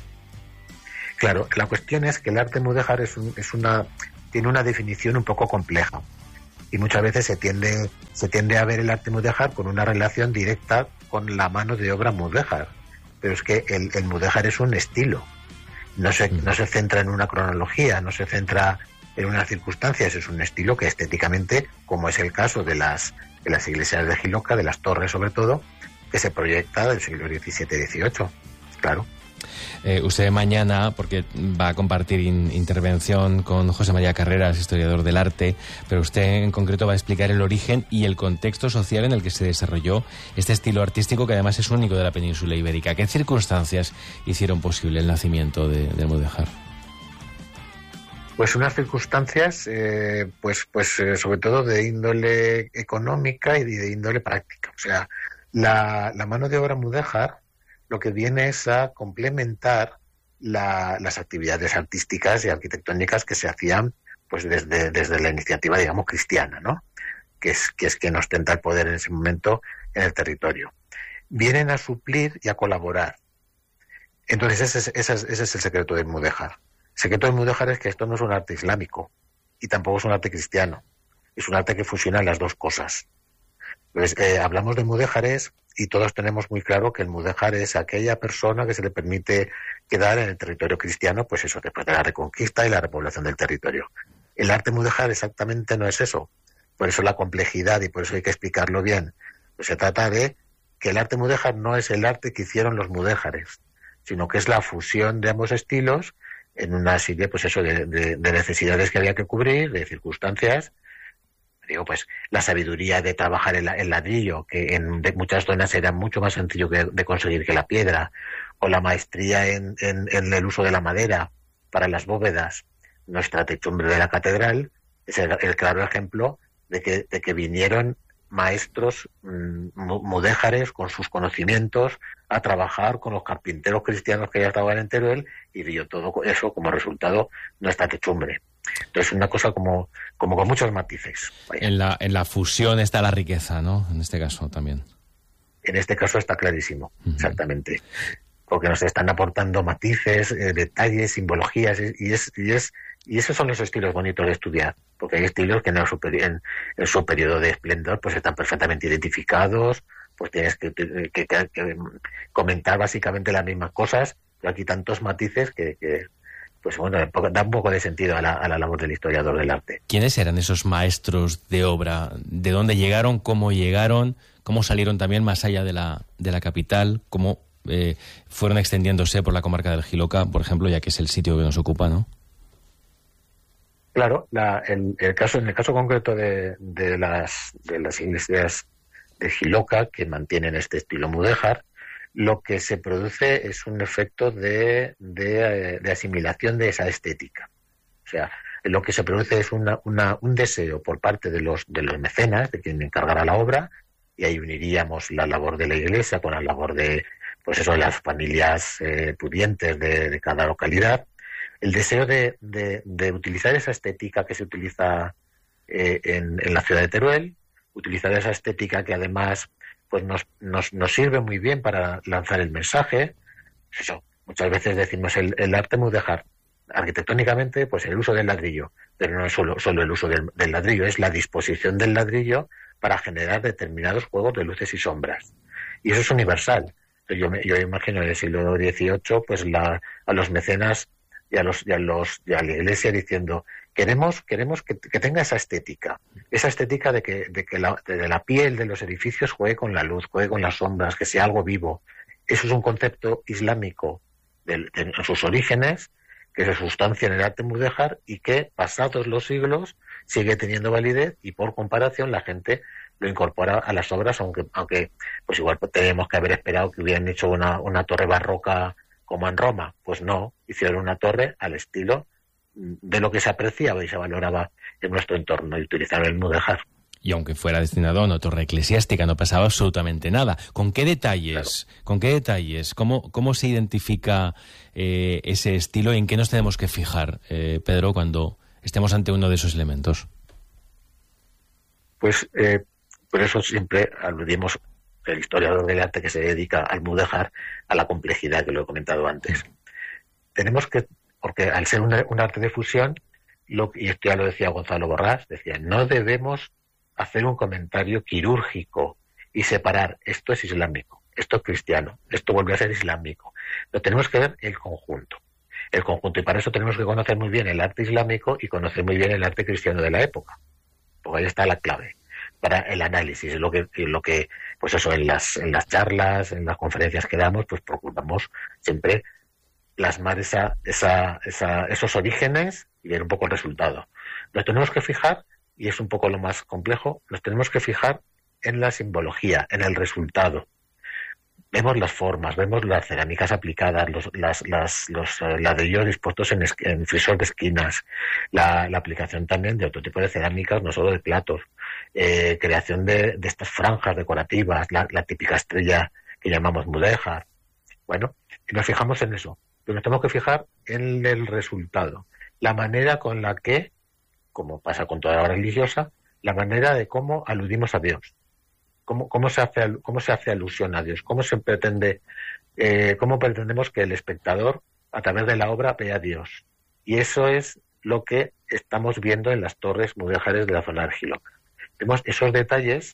Claro, la cuestión es que el arte mudéjar es, un, es una tiene una definición un poco compleja y muchas veces se tiende se tiende a ver el arte mudéjar con una relación directa con la mano de obra mudéjar, pero es que el, el mudéjar es un estilo, no se no se centra en una cronología, no se centra en unas circunstancias, es un estilo que estéticamente, como es el caso de las de las iglesias de Jiloca, de las torres sobre todo, que se proyecta del siglo diecisiete dieciocho, claro. Eh, usted mañana, porque va a compartir in, intervención con José María Carreras, historiador del arte, pero usted en concreto va a explicar el origen y el contexto social en el que se desarrolló este estilo artístico, que además es único de la península ibérica. ¿Qué circunstancias hicieron posible el nacimiento de, del mudéjar? Pues unas circunstancias, eh, pues, pues eh, sobre todo de índole económica y de índole práctica. O sea, la, la mano de obra mudéjar lo que viene es a complementar la, las actividades artísticas y arquitectónicas que se hacían pues desde, desde la iniciativa, digamos, cristiana, ¿no? Que es, que es quien ostenta el poder en ese momento en el territorio. Vienen a suplir y a colaborar. Entonces ese es, ese es, ese es el secreto del mudéjar. El secreto del mudéjar es que esto no es un arte islámico y tampoco es un arte cristiano. Es un arte que fusiona las dos cosas. Entonces, eh, hablamos de mudéjares y todos tenemos muy claro que el mudéjar es aquella persona que se le permite quedar en el territorio cristiano, pues eso, después de la reconquista y la repoblación del territorio. El arte mudéjar exactamente no es eso. Por eso la complejidad y por eso hay que explicarlo bien. Pues se trata de que el arte mudéjar no es el arte que hicieron los mudéjares, sino que es la fusión de ambos estilos en una serie, pues eso, de, de, de necesidades que había que cubrir, de circunstancias. Digo, pues la sabiduría de trabajar el, el ladrillo, que en de muchas zonas era mucho más sencillo que, de conseguir que la piedra, o la maestría en, en, en el uso de la madera para las bóvedas. Nuestra techumbre de la catedral es el, el claro ejemplo de que, de que vinieron maestros mmm, mudéjares con sus conocimientos a trabajar con los carpinteros cristianos que ya estaban en Teruel y dio todo eso como resultado nuestra techumbre. Entonces, una cosa como, como con muchos matices. En la, en la fusión está la riqueza, ¿no? En este caso también. En este caso está clarísimo, uh-huh. Exactamente. Porque nos están aportando matices, eh, detalles, simbologías, y es, y es y esos son los estilos bonitos de estudiar. Porque hay estilos que en, el super, en, en su periodo de esplendor pues están perfectamente identificados, pues tienes que, que, que, que comentar básicamente las mismas cosas, pero aquí tantos matices que... que pues bueno, da un poco de sentido a la, a la labor del historiador del arte. ¿Quiénes eran esos maestros de obra? ¿De dónde llegaron? ¿Cómo llegaron? ¿Cómo salieron también más allá de la, de la capital? ¿Cómo eh, fueron extendiéndose por la comarca del Jiloca, por ejemplo, ya que es el sitio que nos ocupa, ¿no? Claro, la, el, el caso, en el caso concreto de, de, las, de las iglesias de Jiloca, que mantienen este estilo mudéjar, lo que se produce es un efecto de, de, de asimilación de esa estética. O sea, lo que se produce es una, una, un deseo por parte de los, de los mecenas, de quien encargará la obra, y ahí uniríamos la labor de la iglesia con la labor de, pues eso, de las familias eh, pudientes de, de cada localidad. El deseo de, de, de utilizar esa estética que se utiliza eh, en, en la ciudad de Teruel, utilizar esa estética que además pues nos, nos, nos sirve muy bien para lanzar el mensaje. Eso, Muchas veces decimos el, el arte mudéjar, arquitectónicamente, pues el uso del ladrillo, pero no es solo, solo el uso del, del ladrillo, es la disposición del ladrillo para generar determinados juegos de luces y sombras. Y eso es universal. Yo me, yo imagino en el siglo dieciocho, pues la, a los mecenas y a los y a los y a la Iglesia diciendo queremos queremos que, que tenga esa estética, esa estética de que de que la, de la piel de los edificios juegue con la luz, juegue con las sombras, que sea algo vivo. Eso es un concepto islámico de, de, en sus orígenes, que se sustancia en el arte mudéjar y que, pasados los siglos, sigue teniendo validez y, por comparación, la gente lo incorpora a las obras, aunque aunque pues igual tenemos que haber esperado que hubieran hecho una, una torre barroca como en Roma. Pues no, hicieron una torre al estilo de lo que se apreciaba y se valoraba en nuestro entorno y utilizaron el mudéjar. Y aunque fuera destinado a una torre eclesiástica, no pasaba absolutamente nada. ¿Con qué detalles? Claro. ¿Con qué detalles? ¿Cómo, cómo se identifica eh, ese estilo y en qué nos tenemos que fijar, eh, Pedro, cuando estemos ante uno de esos elementos? Pues eh, por eso siempre aludimos, el historiador del arte que se dedica al mudéjar, a la complejidad que lo he comentado antes. Tenemos que, porque al ser un, un arte de fusión, lo, y esto ya lo decía Gonzalo Borrás, decía, no debemos hacer un comentario quirúrgico y separar esto es islámico, esto es cristiano, esto vuelve a ser islámico. Pero tenemos que ver el conjunto, el conjunto, y para eso tenemos que conocer muy bien el arte islámico y conocer muy bien el arte cristiano de la época, porque ahí está la clave para el análisis, lo que, lo que pues eso, en las, en las charlas, en las conferencias que damos, pues procuramos siempre plasmar esa, esa, esa, esos orígenes y ver un poco el resultado. Nos tenemos que fijar, y es un poco lo más complejo, nos tenemos que fijar en la simbología, en el resultado. Vemos las formas, vemos las cerámicas aplicadas, los, las, las, los uh, ladrillos dispuestos en, en frisor de esquinas, la, la aplicación también de otro tipo de cerámicas, no solo de platos, eh, creación de, de estas franjas decorativas, la, la típica estrella que llamamos mudéjar. Bueno, y nos fijamos en eso, pero nos tenemos que fijar en el resultado, la manera con la que, como pasa con toda obra religiosa, la manera de cómo aludimos a Dios. Cómo, cómo, se hace, cómo se hace alusión a Dios, cómo se pretende, eh, cómo pretendemos que el espectador, a través de la obra, vea a Dios. Y eso es lo que estamos viendo en las torres mudéjares de la zona Argilo. Vemos esos detalles,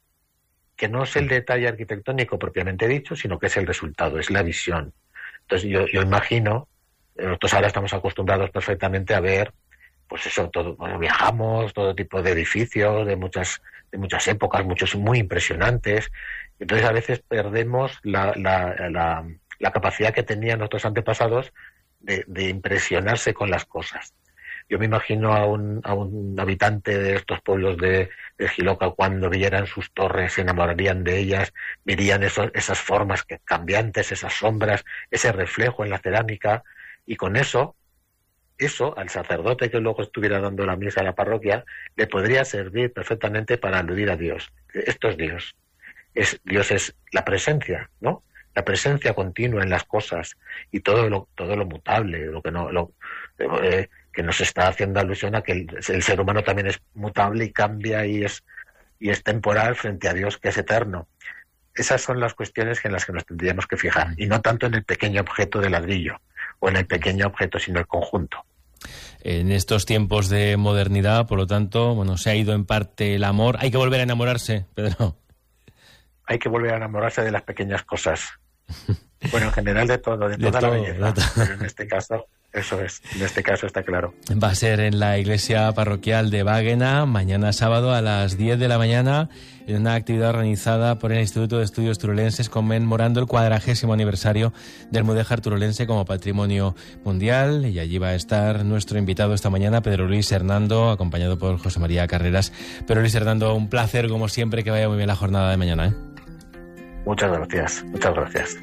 que no es el detalle arquitectónico propiamente dicho, sino que es el resultado, es la visión. Entonces yo, yo imagino, nosotros ahora estamos acostumbrados perfectamente a ver, pues eso, todo, bueno, viajamos, todo tipo de edificios, de muchas de muchas épocas, muchos muy impresionantes. Entonces a veces perdemos la, la, la, la capacidad que tenían nuestros antepasados de, de impresionarse con las cosas. Yo me imagino a un, a un habitante de estos pueblos de, de Jiloca, cuando vieran sus torres, se enamorarían de ellas, verían esos, esas formas que, cambiantes, esas sombras, ese reflejo en la cerámica, y con eso, eso al sacerdote que luego estuviera dando la misa a la parroquia, le podría servir perfectamente para aludir a Dios. Esto es Dios. Es, Dios es la presencia, ¿no? La presencia continua en las cosas y todo lo, todo lo mutable, lo que no, lo, eh, que nos está haciendo alusión a que el, el ser humano también es mutable y cambia y es, y es temporal frente a Dios, que es eterno. Esas son las cuestiones en las que nos tendríamos que fijar, y no tanto en el pequeño objeto de ladrillo o en el pequeño objeto, sino el conjunto. En estos tiempos de modernidad, por lo tanto, bueno, se ha ido en parte el amor. Hay que volver a enamorarse, Pedro. Hay que volver a enamorarse de las pequeñas cosas. Bueno, en general de todo, de, de toda todo, la belleza. De pero en este caso, eso es, en este caso está claro. Va a ser en la iglesia parroquial de Báguena, mañana sábado a las diez de la mañana, en una actividad organizada por el Instituto de Estudios Turolenses, conmemorando el cuadragésimo aniversario del mudéjar turolense como patrimonio mundial. Y allí va a estar nuestro invitado esta mañana, Pedro Luis Hernando, acompañado por José María Carreras. Pedro Luis Hernando, un placer como siempre, que vaya muy bien la jornada de mañana, ¿eh? Muchas gracias, muchas gracias.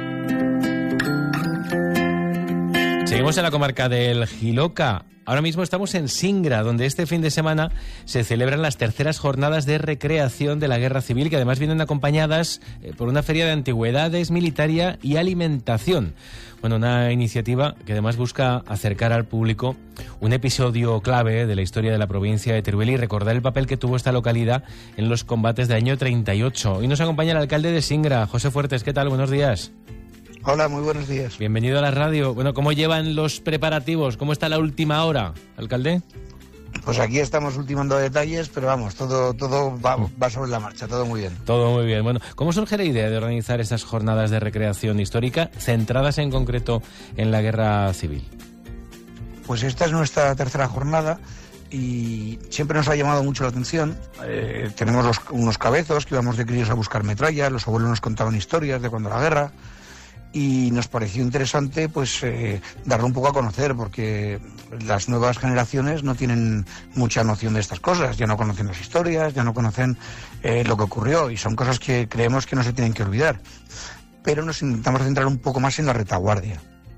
Seguimos en la comarca del Jiloca. Ahora mismo estamos en Singra, donde este fin de semana se celebran las terceras jornadas de recreación de la Guerra Civil, que además vienen acompañadas por una feria de antigüedades, militaria y alimentación. Bueno, una iniciativa que además busca acercar al público un episodio clave de la historia de la provincia de Teruel y recordar el papel que tuvo esta localidad en los combates del año treinta y ocho. Hoy nos acompaña el alcalde de Singra, José Fuertes. ¿Qué tal? Buenos días. Hola, muy buenos días. Bienvenido a la radio. Bueno, ¿cómo llevan los preparativos? ¿Cómo está la última hora, alcalde? Pues aquí estamos ultimando detalles, pero vamos, todo todo va, va sobre la marcha, todo muy bien. Todo muy bien. Bueno, ¿cómo surge la idea de organizar estas jornadas de recreación histórica centradas en concreto en la guerra civil? Pues esta es nuestra tercera jornada y siempre nos ha llamado mucho la atención. Eh, tenemos los, unos cabezos que íbamos de críos a buscar metrallas, los abuelos nos contaban historias de cuando la guerra. Y nos pareció interesante pues eh, darlo un poco a conocer, porque las nuevas generaciones no tienen mucha noción de estas cosas, ya no conocen las historias, ya no conocen eh, lo que ocurrió, y son cosas que creemos que no se tienen que olvidar. Pero nos intentamos centrar un poco más en la retaguardia,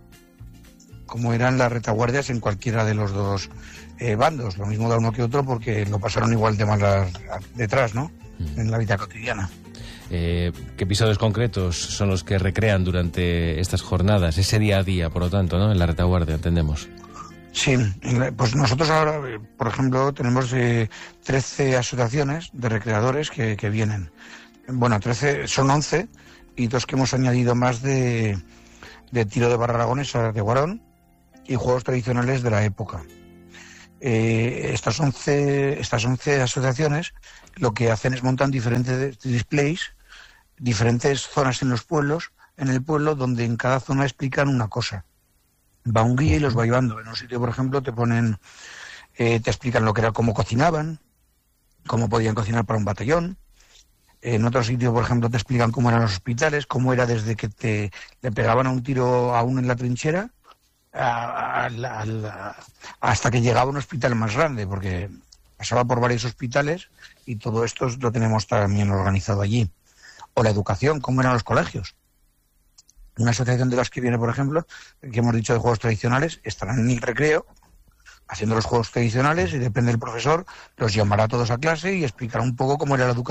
como eran las retaguardias en cualquiera de los dos eh, bandos, lo mismo da uno que otro, porque lo pasaron igual de mal detrás, ¿no?, mm. en la vida cotidiana. Eh, ¿Qué episodios concretos son los que recrean durante estas jornadas? Ese día a día, por lo tanto, ¿no?, en la retaguardia, entendemos. Sí, pues nosotros ahora, por ejemplo, tenemos eh, trece asociaciones de recreadores que, que vienen. Bueno, trece, son once, y dos que hemos añadido más de, de tiro de barra aragonesa de Guarón y juegos tradicionales de la época. Eh, estas once, estas once asociaciones lo que hacen es montar diferentes displays, diferentes zonas en los pueblos, en el pueblo, donde en cada zona explican una cosa. Va un guía y los va llevando. En un sitio, por ejemplo, te ponen, eh, te explican lo que era, cómo cocinaban, cómo podían cocinar para un batallón. En otro sitio, por ejemplo, te explican cómo eran los hospitales, cómo era desde que te le pegaban a un tiro a uno en la trinchera a, a, a, a, hasta que llegaba a un hospital más grande, porque pasaba por varios hospitales y todo esto lo tenemos también organizado allí. O la educación, cómo eran los colegios. Una asociación de las que viene, por ejemplo, que hemos dicho de juegos tradicionales, estarán en el recreo haciendo los juegos tradicionales, y depende del profesor, los llamará a todos a clase y explicará un poco cómo era la educación